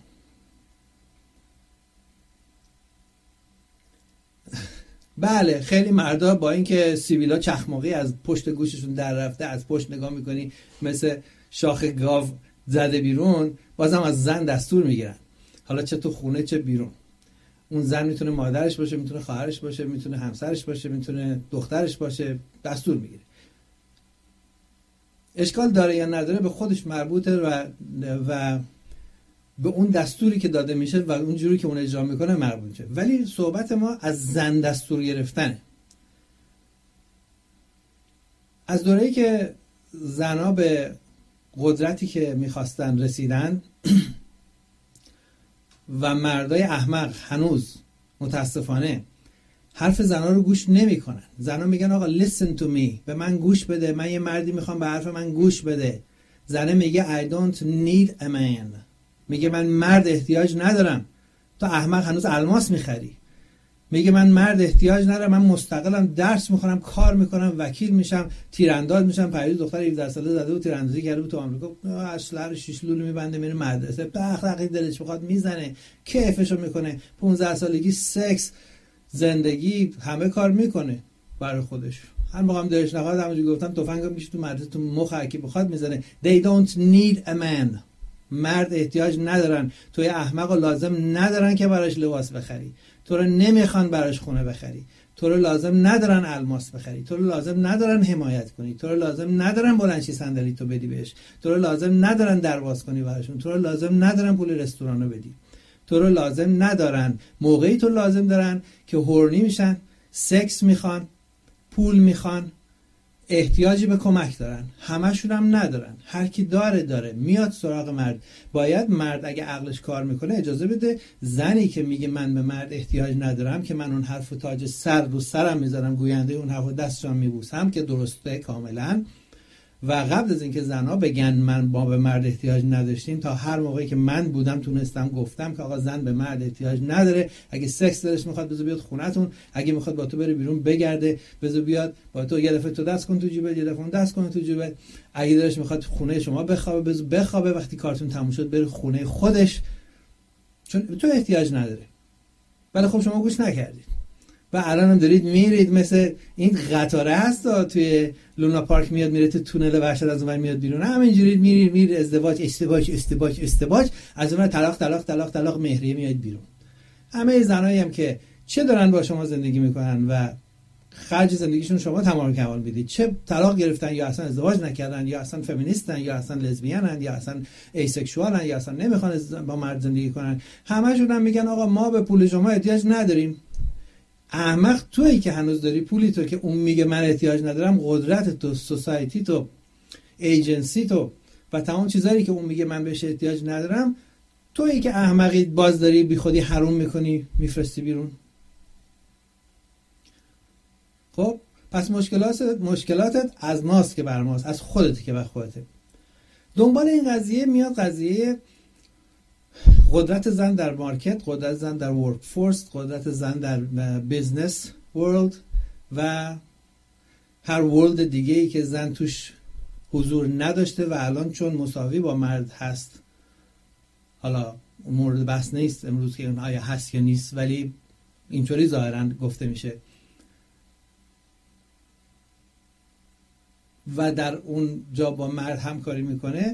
بله خیلی مردا با اینکه سیبیلا چخماقی از پشت گوششون در رفته، از پشت نگاه میکنی مثل شاخ گاو زده بیرون، بازم از زن دستور میگیرن. حالا چه تو خونه چه بیرون. اون زن میتونه مادرش باشه، میتونه خواهرش باشه، میتونه همسرش باشه، میتونه دخترش باشه، دستور میگیره. اشکال داره یا نداره به خودش مربوطه و به اون دستوری که داده میشه و اون جوری که اون اجرا میکنه مربوط میشه. ولی صحبت ما از زن دستور گرفتنه. از دوره‌ای که زنها به قدرتی که میخواستن رسیدن و مردای احمق هنوز متاسفانه حرف زنها رو گوش نمیکنن. زنها میگن آقا listen to me، به من گوش بده، من یه مردی میخوام به حرف من گوش بده. زنه میگه I don't need a man، میگه من مرد احتیاج ندارم. تو احمق هنوز الماس میخری. میگه من مرد احتیاج ندارم، من مستقلم درس میخونم، کار میکنم، وکیل میشم، تیرانداز میشم. پریروز دختر 17 ساله زده بود تیراندازی کرده بود تو آمریکا، اصلا 6 لولو میبنده میره مدرسه، بخلقی دلش بخواد میزنه، کیفشو میکنه. 15 سالگی سکس، زندگی، همه کار میکنه برای خودش. هر موقع هم دلش نخواد همونجوری گفتم تفنگو میشه تو مدرسه تو مخ هر کی بخواد میزنه. They don't need a man. مرد احتیاج ندارن. توی احمقو لازم ندارن که براش لباس بخری، تو رو نمیخوان براش خونه بخری، تو رو لازم ندارن الماس بخری، تو رو لازم ندارن حمایت کنی، تو رو لازم ندارن بلندشی صندلی تو بدی بهش، تو رو لازم ندارن درواز کنی براشون، تو رو لازم ندارن پول رستورانو بدی، تو رو لازم ندارن. موقعی تو لازم دارن که هورنی میشن، سکس میخوان، پول میخوان، احتیاجی به کمک دارن. همشون هم ندارن. هر کی داره میاد سراغ مرد. باید مرد اگه عقلش کار میکنه اجازه بده زنی که میگه من به مرد احتیاج ندارم، که من اون حرفو تاج سر رو سرم میذارم، گوینده اون حرفو دستشم میبوسم، که درسته کاملا. و قبل از اینکه زنها بگن من با به مرد احتیاج نداشتیم، تا هر موقعی که من بودم تونستم گفتم که آقا زن به مرد احتیاج نداره. اگه سکس دلش میخواد بذار بیاد خونتون، اگه میخواد با تو بره بیرون بگرده بذار بیاد با تو، یه دفعه تو دست کن تو جیبت، یه دفعه اون دست کن تو جیبت. اگه دلش میخواد خونه شما بخوابه بذار بخوابه، وقتی کارتون تموم شد بره خونه خودش، چون تو احتیاج نداره. ولی خب شما گوش نکردید و الان هم دارید میرید مثل این قطاره هست توی لونا پارک، میاد میره تو تونل وحشت، از اون میاد بیرون، همینجوری میرید ازدواج از اون طلاق مهریه میاد بیرون. همه زنایی هم که چه دارن با شما زندگی میکنن و خرج زندگیشون شما تمام کمال میدید، چه طلاق گرفتن یا اصلا ازدواج نکردن یا اصلا فمینیستن یا اصلا لزبیانن یا اصلا ایسکشوالن یا اصلا نمیخوان با مرد زندگی کنن، همشون هم میگن آقا ما به پول شما احتیاج نداریم. احمق تویی که هنوز داری پولی تو که اون میگه من احتیاج ندارم، قدرت تو، سوسایتی تو، ایجنسی تو و تمام چیزایی که اون میگه من بهش احتیاج ندارم، تویی که احمقی باز داری بی خودی حروم میکنی میفرستی بیرون. خب پس مشکلاتت از ماست که بر ماست، از خودت که بر خودته. دنبال این قضیه میاد قضیه قدرت زن در مارکت، قدرت زن در ورک فورس، قدرت زن در بیزنس ورلد و هر ورلد دیگه ای که زن توش حضور نداشته و الان چون مساوی با مرد هست، حالا مورد بحث نیست امروز که اونها یا هست یا نیست، ولی اینطوری ظاهرا گفته میشه و در اون جا با مرد همکاری میکنه.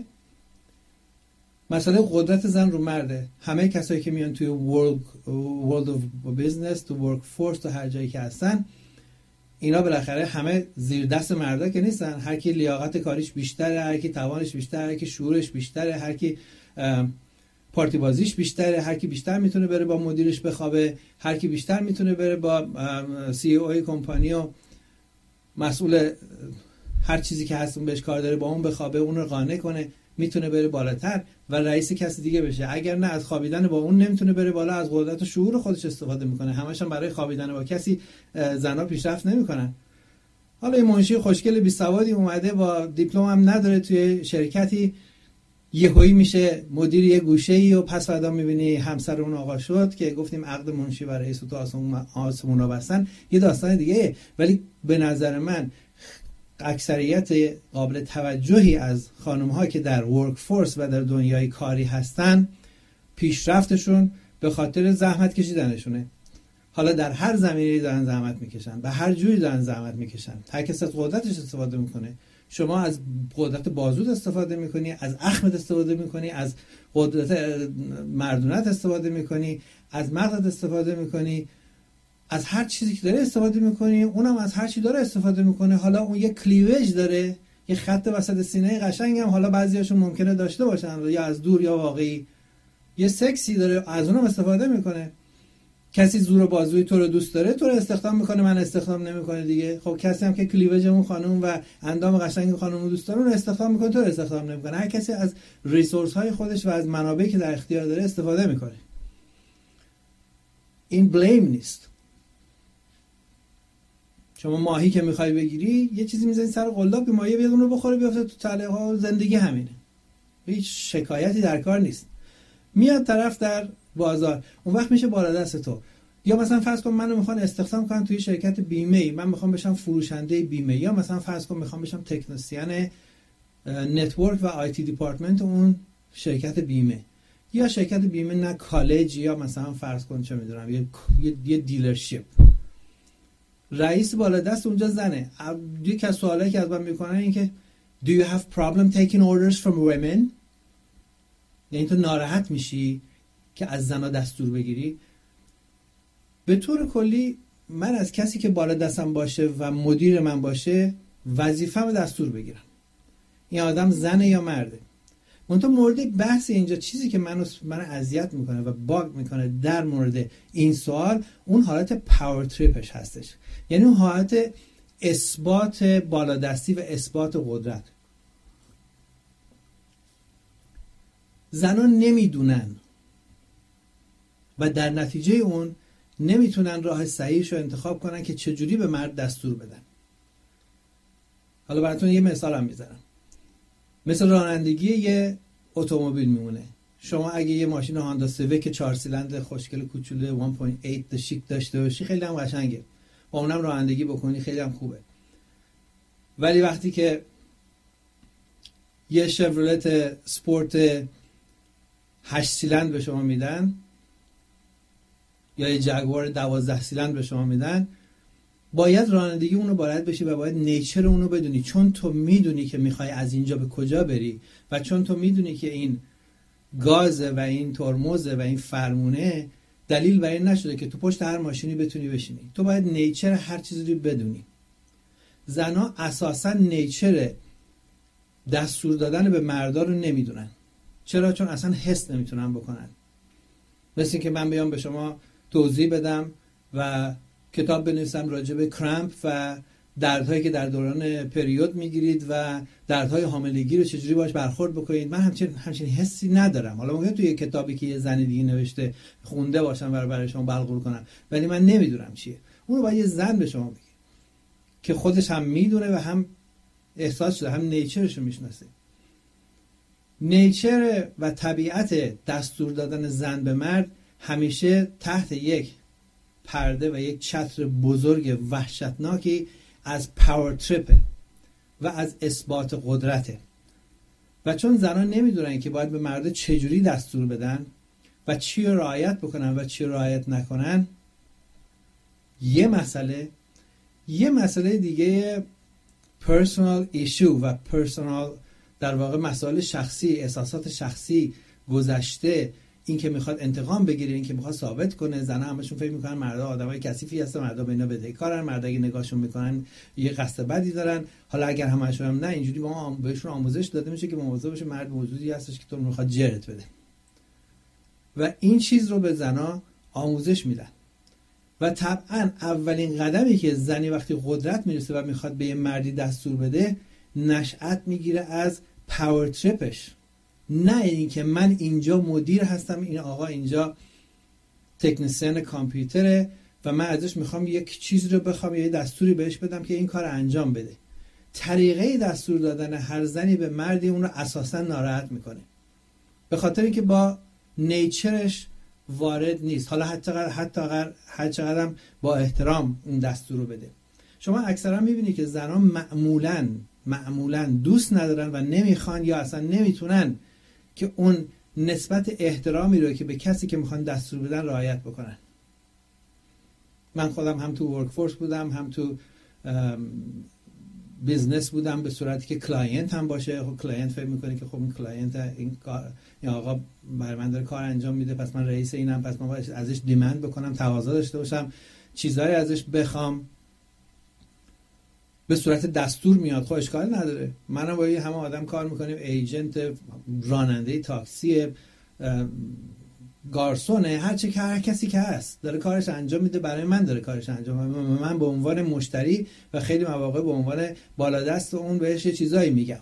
مسئله قدرت زن رو مرده. همه کسایی که میان توی world of business، تو work force، تو هر جایی که هستن، اینا بالاخره همه زیر دست مردا که نیستن. هر کی لیاقت کاریش بیشتره، هر کی توانش بیشتره، هر کی شعورش بیشتره، هر کی پارتی بازیش بیشتره، هر کی بیشتر میتونه بره با مدیرش بخوابه، هر کی بیشتر میتونه بره با سی او کمپانی و مسئول هر چیزی که هست اون بهش کار داره با اون بخوابه، اون رو قانع کنه. میتونه بره بالاتر و رئیس کسی دیگه بشه. اگر نه از خوابیدن با اون نمیتونه بره بالا، از قدرت و شعور خودش استفاده میکنه. همش هم برای خوابیدن با کسی زنا پیشرفت نمیکنن. حالا این منشی خوشگل بی سوادی اومده با دیپلم هم نداره توی شرکتی، یهویی میشه مدیر یه گوشه‌ای و پس فردا میبینی همسر اون آقا شد که گفتیم عقد منشی و رئیس تو آسمونا بستن، یه داستان دیگه. ولی به نظر من اکثریت قابل توجهی از خانم‌ها که در ورک فورس و در دنیای کاری هستن، پیشرفتشون به خاطر زحمت کشیدنشونه. حالا در هر زمینه‌ای دارن زحمت میکشن، به هر جوری دارن زحمت میکشن. هر کس از قدرتش استفاده میکنه. شما از قدرت بازوت استفاده میکنی، از اخمت استفاده میکنی، از قدرت مردونت استفاده میکنی، از مغزت استفاده میکنی، از هر چیزی که داره استفاده میکنی، اونم از هر چی داره استفاده میکنه. حالا اون یه کلیویج داره، یه خط وسط سینه قشنگ هم حالا بعضیاشون ممکنه داشته باشن، یا از دور یا واقعی. یه سکسی داره، از اونم استفاده میکنه. کسی زور بازوی تو رو دوست داره، تو رو استخدام میکنه، من استخدام نمیکنه دیگه. خب کسی هم که کلیویج اون خانم و اندام قشنگ خانم رو دوست داره، اون استخدام میکنه، تو رو استخدام نمیکنه. هر کسی از ریسورس های خودش و از منابعی که در اختیار داره استفاده میکنه. این بلیم نیست. شما ماهی که میخوای بگیری، یه چیزی میزنی سر قلاب، ماهی بیاد اون رو بخوره بیافته تو تله ها. زندگی همینه، هیچ شکایتی در کار نیست. میاد طرف در بازار، اون وقت میشه بالا دست تو. یا مثلا فرض کن منو میخوان استخدام کنن توی شرکت بیمه، من میخوام بشم فروشنده بیمه. یا مثلا فرض کن میخوام بشم تکنسین نتورک و آی تی دیپارتمنت اون شرکت بیمه. یا شرکت بیمه نه کالج، یا مثلا فرض کن چه میدونم یه دیلرشیپ. رئیس بالا دست اونجا زنه. یکی از سوالایی که از من میکنن این که Do you have problem taking orders from women؟ یعنی تو ناراحت میشی که از زنا دستور بگیری؟ به طور کلی من از کسی که بالا دستم باشه و مدیر من باشه وظیفه‌مو دستور بگیرم. این آدم زنه یا مرده. منتها مورد بحث اینجا چیزی که من اذیت میکنه و باگ میکنه در مورد این سوال، اون حالت پاور تریپش هستش. یعنی اون حالت اثبات بالادستی و اثبات قدرت. زنان نمیدونن و در نتیجه اون نمیتونن راه صحیحش رو انتخاب کنن که چجوری به مرد دستور بدن. حالا براتون یه مثال هم میزنم. مثل رانندگی یه اتومبیل میمونه. شما اگه یه ماشین هاندا سیویک 4 سیلندر خوشگل کوچولو 1.8 شیک داشته باشی، خیلی هم قشنگه. با اونم رانندگی بکنی خیلی هم خوبه. ولی وقتی که یه شورلت سپورت 8 سیلندر به شما میدن، یا یه جگوار 12 سیلندر به شما میدن، باید رانندگی اونو بلد بشی و باید نیچر اونو بدونی. چون تو میدونی که میخوای از اینجا به کجا بری و چون تو میدونی که این گازه و این ترمزه و این فرمونه دلیل بر این نشده که تو پشت هر ماشینی بتونی بشینی. تو باید نیچر هر چیزی رو بدونی. زنا اساسا نیچر دستور دادن به مردا رو نمیدونن. چرا؟ چون اصلا حس نمیتونن بکنن. مثل این که من بیام به شما توضیح بدم و کتاب بنویسم راجع به کرامپ و دردهایی که در دوران پریود میگیرید و دردهای حاملگی رو چجوری باش برخورد بکنید. من همچین حسی ندارم. حالا ممکنه توی یه کتابی که یه زن دیگه نوشته خونده باشم و برای شما بلغور کنم، ولی من نمیدونم چیه. اون رو باید یه زن به شما بگه که خودش هم میدونه و هم احساس شده، هم نیچرش رو میشناسه. نیچر و طبیعت دستور دادن زن به مرد همیشه تحت یک پرده و یک چتر بزرگ وحشتناکی از پاور تریپ و از اثبات قدرته. و چون زنان نمیدونن که باید به مرد چجوری دستور بدن و چی رو رعایت بکنن و چی رو رعایت نکنن، یه مسئله دیگه personal issue و personal در واقع مسائل شخصی، احساسات شخصی، گذشته، این که میخواد انتقام بگیره، این که میخواد ثابت کنه. زنها همشون فکر میکنن مردا آدمای کثیفی هستن، مردا به اینا بدهکارن، مردا اگه نگاهشون میکنن یه قصد بدی دارن. حالا اگر همشون هم نه، اینجوری بهشون آموزش داده میشه که مواظب باشه مرد موجودی هستش که تو میخواد جرت بده. و این چیز رو به زنا آموزش میدن. و طبعا اولین قدمی که زنی وقتی قدرت میرسه و میخواد به یه مردی دستور بده، نشأت میگیره از پاور تریپش. نه اینکه من اینجا مدیر هستم، این آقا اینجا تکنسین کامپیوتره و من ازش میخوام یک چیز رو بخوام یه دستوری بهش بدم که این کار انجام بده. طریقه دستور دادن هر زنی به مردی اون رو اساسا ناراحت میکنه، به خاطر اینکه با نیچرش وارد نیست. حالا حتی هر چقدر با احترام اون دستور رو بده. شما اکثرا میبینی که زنان معمولاً دوست ندارن و نمیخوان یا اصلا نمیتونن که اون نسبت احترامی رو که به کسی که میخوان دستور بدن رعایت بکنن. من خودم هم تو ورک فورس بودم، هم تو بیزنس بودم، به صورتی که کلاینت هم باشه. خب کلاینت فکر میکنه که خب این کلاینت این آقا برای من داره کار انجام میده، پس من رئیس اینم، پس من باید ازش دیمند بکنم، تقاضا داشته باشم، چیزایی ازش بخوام. به صورت دستور میاد، خب اشکال نداره. منم با همه آدم کار میکنیم، ایجنت، راننده تاکسی، گارسونه، هر کسی که هست داره کارش انجام میده، برای من داره کارش انجام میده. من به عنوان مشتری و خیلی مواقع به عنوان بالادست اون بهش یه چیزایی میگم.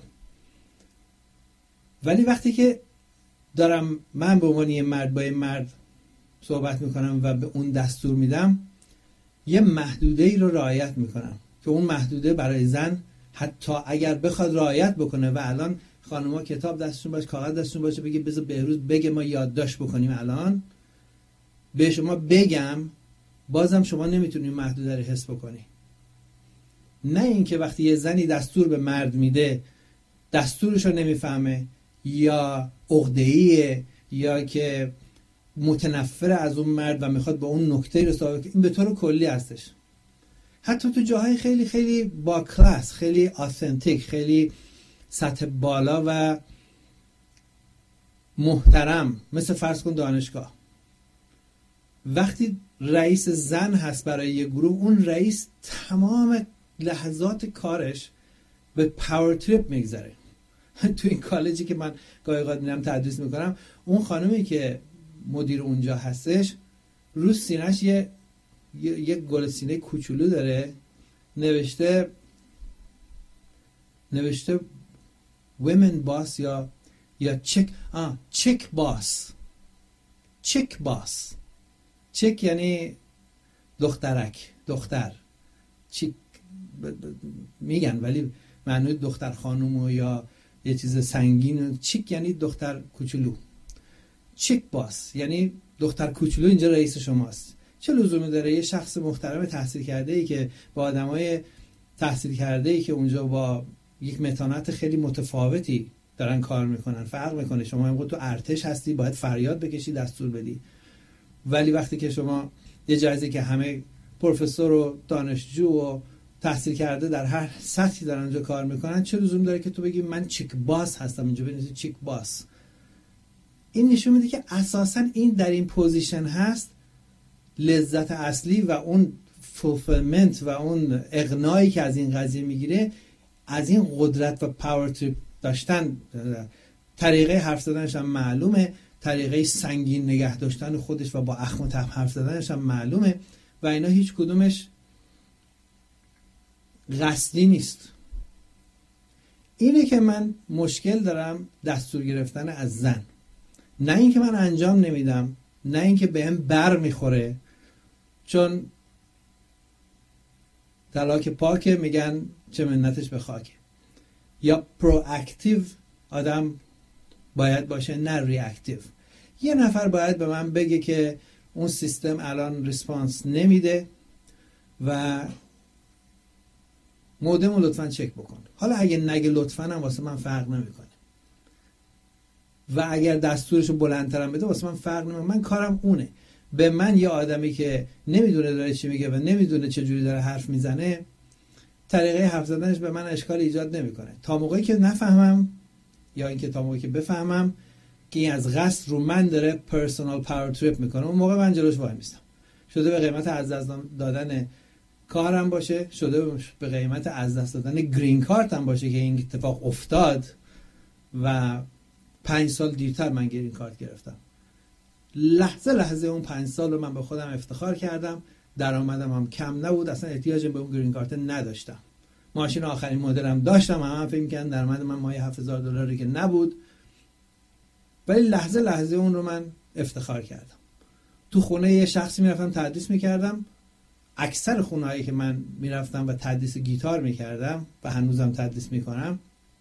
ولی وقتی که دارم من به عنوان یه مرد با یه مرد صحبت میکنم و به اون دستور میدم، یه محدوده‌ای رو رعایت میکنم که اون محدوده برای زن حتی اگر بخواد رعایت بکنه و الان خانوما کتاب دستشون باشه، کاغذ دستشون باشه، بگه بذار بهروز بگه ما یادداشت بکنیم، الان به شما بگم، بازم شما نمیتونی محدوده رو حس بکنی. نه اینکه وقتی یه زنی دستور به مرد میده دستورش رو نمیفهمه یا عقده‌ایه یا که متنفر از اون مرد و میخواد به اون نکته رو ثابت کنه. این به طور کلی هستش. حتی تو جاهای خیلی خیلی با کلاس، خیلی آثنتیک، خیلی سطح بالا و محترم، مثل فرض کن دانشگاه، وقتی رئیس زن هست برای یه گروه، اون رئیس تمام لحظات کارش به پاور تریپ میگذره. تو این کالجی که من گاهی اوقات میرم تدریس میکنم، اون خانمی که مدیر اونجا هستش رو سینه‌اش یه گل سینه کوچولو داره، نوشته women boss یا chick boss. chick یعنی دختر چیک میگن، ولی معنی دختر خانومو یا یه چیز سنگین. چیک یعنی دختر کوچولو. chick boss یعنی دختر کوچولو اینجا رئیس شماست. چه لزومی داره یه شخص محترم تحصیل کرده ای که با آدمای تحصیل کرده ای که اونجا با یک متانت خیلی متفاوتی دارن کار میکنن، فرق میکنه. شما اینقدر تو ارتش هستی باید فریاد بکشی دستور بدی، ولی وقتی که شما یه جایزی که همه پروفسور و دانشجو و تحصیل کرده در هر سطحی دارن اونجا کار میکنن، چه لزوم داره که تو بگی من چیک باس هستم، اینجا بنویسی چیک باس؟ این نشون میده که اساسا این در این پوزیشن هست، لذت اصلی و اون فولفیلمنت و اون اقناعی که از این قضیه میگیره، از این قدرت و پاور تریپ داشتن. طریقه حرف زدنش هم معلومه، طریقه سنگین نگه داشتن خودش و با اخم و تف حرف زدنش هم معلومه و اینا هیچ کدومش قصدی نیست. اینه که من مشکل دارم دستور گرفتن از زن، نه اینکه من انجام نمیدم، نه اینکه بهم بر میخوره، چون طلاق پاکه میگن چه منتش به خاکه. یا پرواکتیو آدم باید باشه، نه ریاکتیو. یه نفر باید به من بگه که اون سیستم الان ریسپانس نمیده و مودمو لطفاً چک بکن. حالا اگه نگه لطفاً هم واسه من فرق نمیکنه و اگر دستورشو بلندترم بده واسه من فرق نمیکنه. من کارم اونه. به من یه آدمی که نمیدونه داره چی میگه و نمیدونه چه جوری داره حرف میزنه، طریقه حرف زدنش به من اشکال ایجاد نمیکنه تا موقعی که نفهمم، یا اینکه تا موقعی که بفهمم که این از قصد رو من داره پرسونال پاور تریپ میکنه، اون موقع من جلوش وای میستم. شده به قیمت از دست دادن کارم باشه، شده به قیمت از دست دادن گرین کارت هم باشه که این اتفاق افتاد و 5 سال دیرتر من گرین کارت گرفتم. لحظه اون 5 سال رو من به خودم افتخار کردم، درآمدم هم کم نبود، اصلا احتیاج به اون گرین کارت نداشتم. ماشین آخرین مدلم داشتم، هم فکر می‌کردم درآمد من ماهی $7,000 که نبود. ولی لحظه لحظه اون رو من افتخار کردم. تو خونه یه شخصی میرفتم تدریس میکردم، اکثر خونه‌هایی که من میرفتم و تدریس گیتار میکردم و هنوزم تدریس میکنم،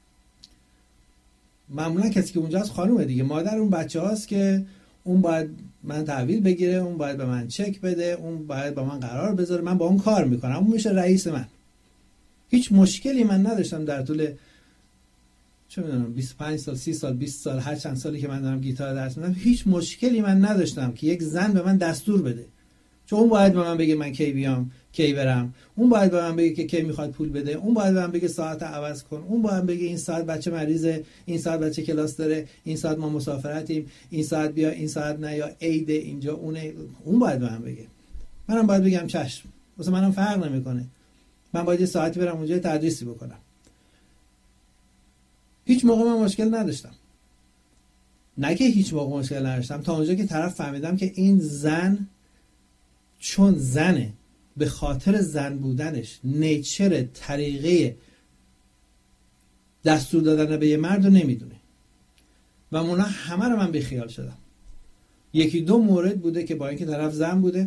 معمولا کسی که اونجاست خانومه دیگه، مادر اون بچه هاست که اون باید من تحویل بگیره، اون باید به من چک بده، اون باید با من قرار بذاره، من با اون کار میکنم، اون میشه رئیس من. هیچ مشکلی من نداشتم در طول چه میدونم 25 سال 30 سال 20 سال هر چند سالی که من دارم گیتار درس میدم، هیچ مشکلی من نداشتم که یک زن به من دستور بده، چون اون باید به من بگه من کی بیام کی برم، اون باید به من بگه که کی میخواد پول بده، اون باید به من بگه ساعت عوض کن، اون باید بگه این ساعت بچه مریضه، این ساعت بچه کلاس داره، این ساعت ما مسافرتیم، این ساعت بیا، این ساعت نه، یا عید اینجا اون باید به من بگه. منم باید بگم چشم، واسه منم فرق نمیکنه، من باید یه ساعتی برم اونجا تدریسی بکنم. هیچ موقع من مشکل نداشتم، نه که هیچ موقع مشکل نداشتم، تا اونجا که طرف فهمیدم که این زن چون زنه، به خاطر زن بودنش نیچر طریقه دستور دادن به یه مرد رو نمیدونه و اونا همه رو من بیخیال شدم. یکی دو مورد بوده که با اینکه طرف زن بوده،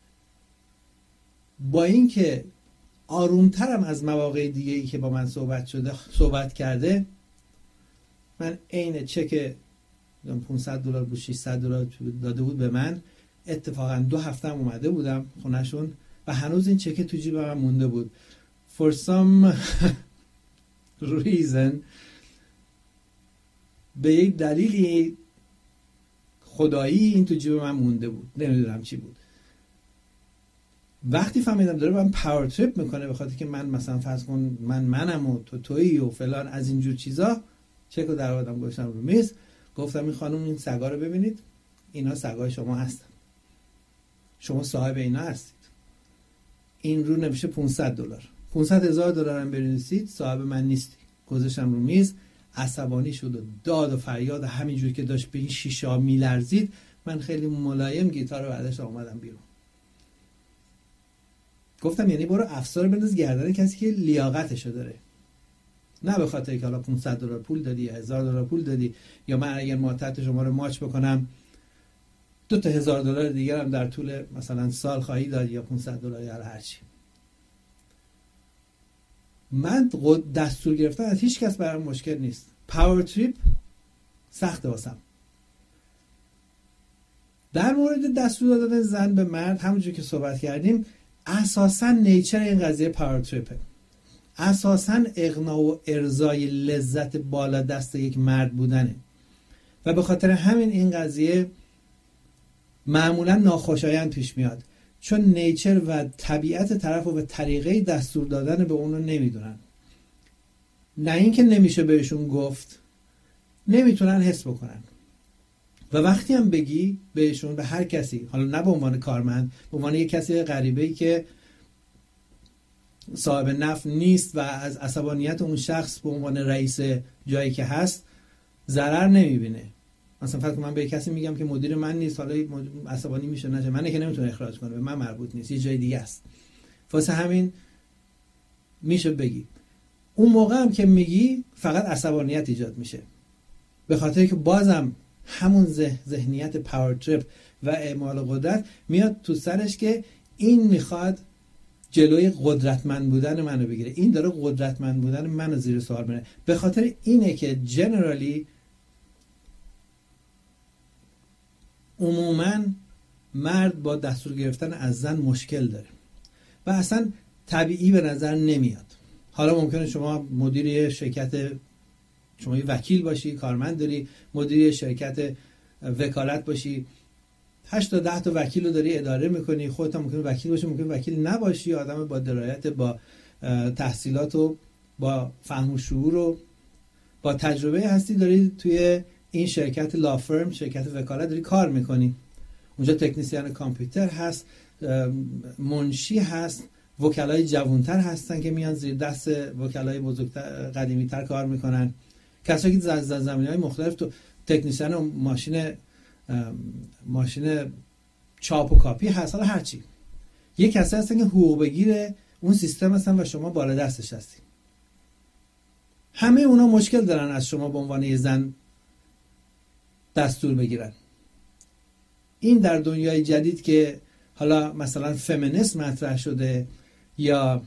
با اینکه آرومترم از مواقع دیگه ای که با من صحبت کرده، من عین چک $500 بود $600 داده بود به من، اتفاقا 2 هفته اومده بودم خونهشون و هنوز این چک تو جیب من مونده بود. For some reason، به یک دلیلی خدایی این تو جیب من مونده بود، نمیدونم چی بود. وقتی فهمیدم داره من پاور تریپ میکنه به خاطر که من مثلا فرض کن منم و تویی و فلان از اینجور چیزا، چک رو در آوردم گذاشتم رو میز، گفتم این خانم این سگا رو ببینید، اینا سگای شما هستن، شما صاحب اینا هستید، این رو نمیشه $500 $500,000 هم بنویسید، صاحب من نیستی. گذاشتم رو میز، عصبانی شد و داد و فریاد، همینجوری که داشت به این شیشه ها میلرزید، من خیلی ملایم گیتار رو برداشتم اومدم بیرون. گفتم یعنی برو افسار بنداز گردن کسی که لیاقتشو داره، نه به خاطر که حالا $500 پول دادی یا $1,000 پول دادی، یا من اگر معتاد شما رو ماچ بکنم $2,000 دیگر هم در طول مثلا سال خواهی داد یا $500 یا هر چی. من دستور گرفتن از هیچ کس برام مشکل نیست، پاور تریپ سخته واسم. در مورد دستور دادن زن به مرد، همونجور که صحبت کردیم، اساساً نیچر این قضیه پاور تریپه، اساساً اغنا و ارضای لذت بالا دست یک مرد بودنه و به خاطر همین این قضیه معمولا ناخوشایند پیش میاد، چون نیچر و طبیعت طرف و طریقه دستور دادن به اون رو نمیدونن. نه اینکه نمیشه بهشون گفت، نمیتونن حس بکنن. و وقتی هم بگی بهشون، به هر کسی، حالا نه به عنوان کارمند، به عنوان یک کسی غریبه‌ای که صاحب نفع نیست و از عصبانیت اون شخص به عنوان رئیس جایی که هست ضرر نمیبینه. مثلا فرض کن من به کسی میگم که مدیر من نیست، حالا عصبانی میشه، نشه منه که نمیتونه اخراج کنه، به من مربوط نیست، یه جای دیگه است. واسه همین میشه بگی. اون موقع هم که میگی فقط عصبانیت ایجاد میشه، به خاطر که بازم همون ذهنیت پاور تریپ و اعمال قدرت میاد تو سرش که این میخواد جلوی قدرتمند بودن منو بگیره، این داره قدرتمند بودن منو زیر سوال میبره. به خاطر اینه که جنرالی عموما مرد با دستور گرفتن از زن مشکل داره و اصلا طبیعی به نظر نمیاد. حالا ممکنه شما مدیر شرکت، شما یه وکیل باشی، کارمند داری، مدیر شرکت وکالت باشی، 8 تا 10 تا وکیل رو داری اداره میکنی، خودت هم ممکنه وکیل باشی، ممکنه وکیل نباشی، آدم با درایت، با تحصیلات و با فهم و شعور و با تجربه هستی، داری توی این شرکت لافرم، شرکت وکالت داری کار میکنی. اونجا تکنیسیان کامپیوتر هست، منشی هست، وکلای جوانتر هستن که میان زیر دست وکلای بزرگتر قدیمی‌تر کار میکنن، کسایی که از زمینه‌های مختلف، تو تکنیسیان ماشین چاپ و کاپی هست، حالا هر چی. یه کسایی هستن که حقوق بگیر اون سیستم هستن و شما بالا دستش هستی. همه اونا مشکل دارن از شما به عنوان یه زن دستور بگیرن. این در دنیای جدید که حالا مثلا فمینیسم مطرح شده یا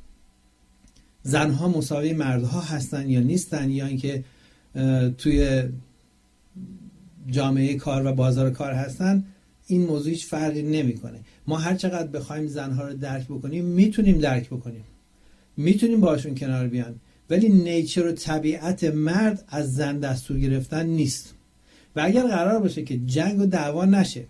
زنها مساوی مردها هستن یا نیستن، یا اینکه توی جامعه کار و بازار کار هستن، این موضوع هیچ فرقی نمیکنه. ما هر چقدر بخوایم زنها رو درک بکنیم میتونیم درک بکنیم، میتونیم باشون کنار بیان، ولی نیچر و طبیعت مرد از زن دستور گرفتن نیست. و اگر قرار باشه که جنگ و دعوا نشه،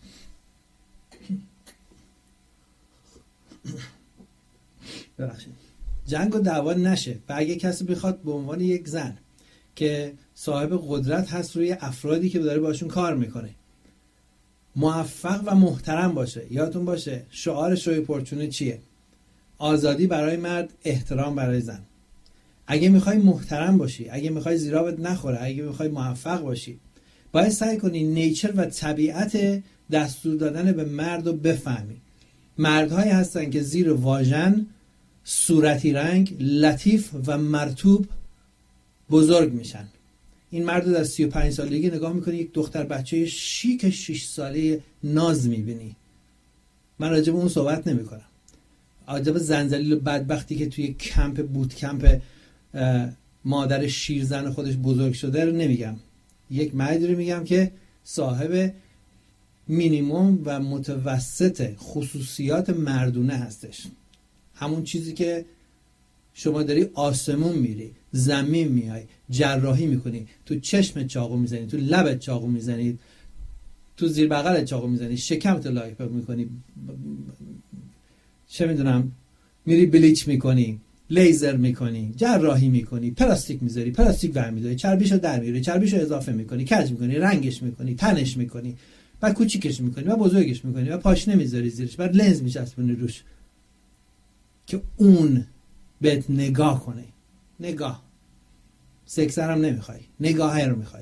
جنگ و دعوا نشه و اگه کسی بخواد به عنوان یک زن که صاحب قدرت هست روی افرادی که داره باشون کار میکنه موفق و محترم باشه، یادتون باشه شعار شوی پرچونه چیه؟ آزادی برای مرد، احترام برای زن. اگه میخوای محترم باشی، اگه میخوای زیرابت نخوره، اگه میخوای موفق باشی، باید سعی کنی نیچر و طبیعت دستور دادن به مرد رو بفهمی. مردهایی هستن که زیر واژن صورتی رنگ، لطیف و مرطوب بزرگ میشن. این مرد رو در 35 سالگی نگاه میکنی یک دختر بچه شیک 6 ساله ناز میبینی. من راجع به اون صحبت نمیکنم. راجع به زنجلیل بدبختی که توی کمپ بوت کمپ مادر شیرزن خودش بزرگ شده رو نمیگم. یک مردی رو میگم که صاحب مینیمم و متوسط خصوصیات مردونه هستش. همون چیزی که شما داری آسمون میری، زمین میای، جراحی میکنی، تو چشم چاقو میزنی، تو لبت چاقو میزنی، تو زیر بغلت چاقو میزنی، شکمت لایپ میکنی، چه میدونم، میری بلیچ میکنی، لیزر میکنی، جراحی میکنی، پلاستیک میذاری، پلاستیک برمیداری، چربیشو در میاری، چربیشو اضافه میکنی، کج میکنی، رنگش میکنی، تنش میکنی، بعد کوچیکش میکنی، بعد بزرگش میکنی، بعد پاشنه میذاری زیرش، بعد لنز میچسبونی روش که اون بهت نگاه کنه. نگاه سکسر هم نمیخوای، نگاه رو میخوای.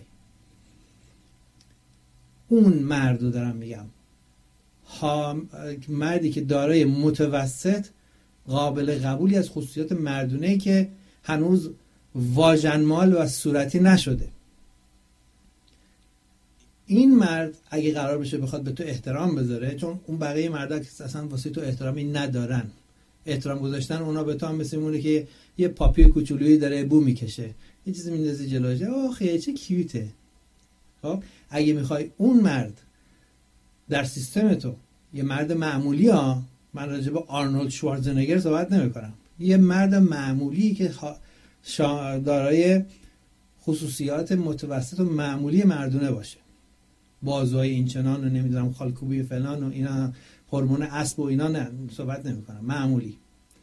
اون مرد رو دارم میگم، مردی که دارای متوسط قابل قبولی از خصوصیات مردونه‌ای که هنوز واژنمال و صورتی نشده. این مرد اگه قرار بشه بخواد به تو احترام بذاره، چون اون بقیه مردا که اصلا واسه تو احترامی ندارن، احترام گذاشتن اونا به تو هم مثل مونه که یه پاپی کوچولویی داره بو میکشه، یه چیزی میندازی جلوش، آخه چه کیوته. خب اگه میخوای اون مرد در سیستم تو، یه مرد معمولی ها، من راجع به آرنولد شوارزنگر صحبت نمی کنم، یه مرد معمولی که دارای خصوصیات متوسط و معمولی مردونه باشه، بازوهای این چنان و نمیدونم خالکوبی فلان و اینا، هورمون اسب و اینا، نه صحبت نمی کنم، معمولی.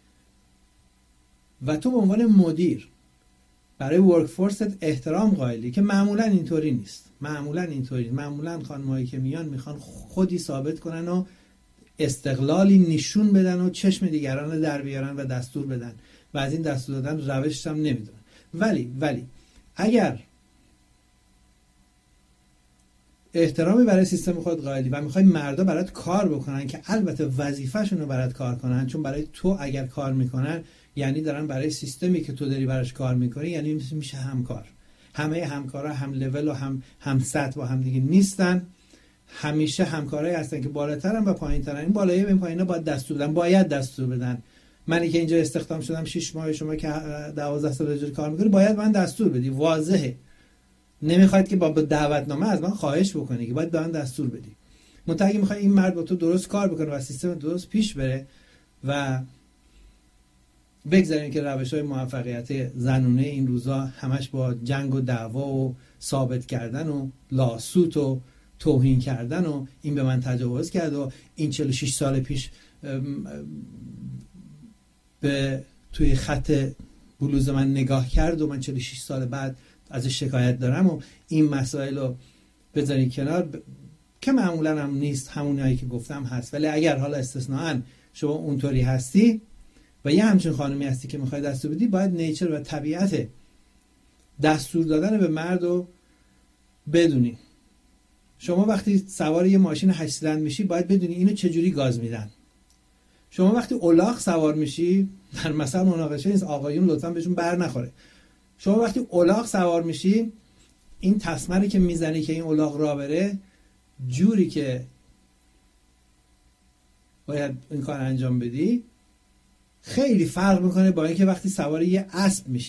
و تو به عنوان مدیر برای ورک فورست احترام قائلی که معمولا اینطوری نیست. معمولا خانمایی که میان میخوان خودی ثابت کنن و استقلالی نشون بدن و چشم دیگران رو در بیارن و دستور بدن و از این دستور دادن روشش هم نمیدونن. ولی اگر احترامی برای سیستم خود قائلی و میخوای مردا برات کار بکنن که البته وظیفه‌شون رو برات کار کنن، چون برای تو اگر کار میکنن یعنی دارن برای سیستمی که تو داری براش کار میکنی، یعنی میشه همکار. همه همکارا هم لول و هم سطح با هم دیگه نیستن. همیشه همکارایی هستن که بالاترن و پایینترن. این بالایی و پایینا باید دستور بدن. منی که اینجا استخدام شدم 6 ماه، شما که 12 سال اینجا کار میکنی باید من دستور بدی. واضحه. نمیخواد که با دعوتنامه از من خواهش بکنی، که باید به من دستور بدی. منتها اگه میخوای این مرد با تو درست کار بکنه و سیستم درست پیش بره و بگذاریم که روش‌های موفقیت زنونه این روزا همش با جنگ و دعوا و ثابت کردن و لاسوت و توهین کردن و این به من تجاوز کرد و این 46 سال پیش به توی خط بلوز من نگاه کرد و من 46 سال بعد ازش شکایت دارم و این مسائل رو بذارین کنار، که معمولا هم نیست، همونایی که گفتم هست. ولی اگر حالا استثناءً شما اونطوری هستی و یه همچین خانمی هستی که میخوای دستور بدی، باید نیچر و طبیعت دستور دادن به مرد رو بدونی. شما وقتی سوار یه ماشین 8 سیلندر میشی باید بدونی اینو چجوری گاز میدن. شما وقتی الاغ سوار میشی، در مثلا مناقشه این آقایون لطفا بهشون بر نخوره، شما وقتی الاغ سوار میشی این تسمه که میزنی که این الاغ راه بره، جوری که باید این کار انجام بدی خیلی فرق میکنه با اینکه وقتی سوار یه اسب میشی.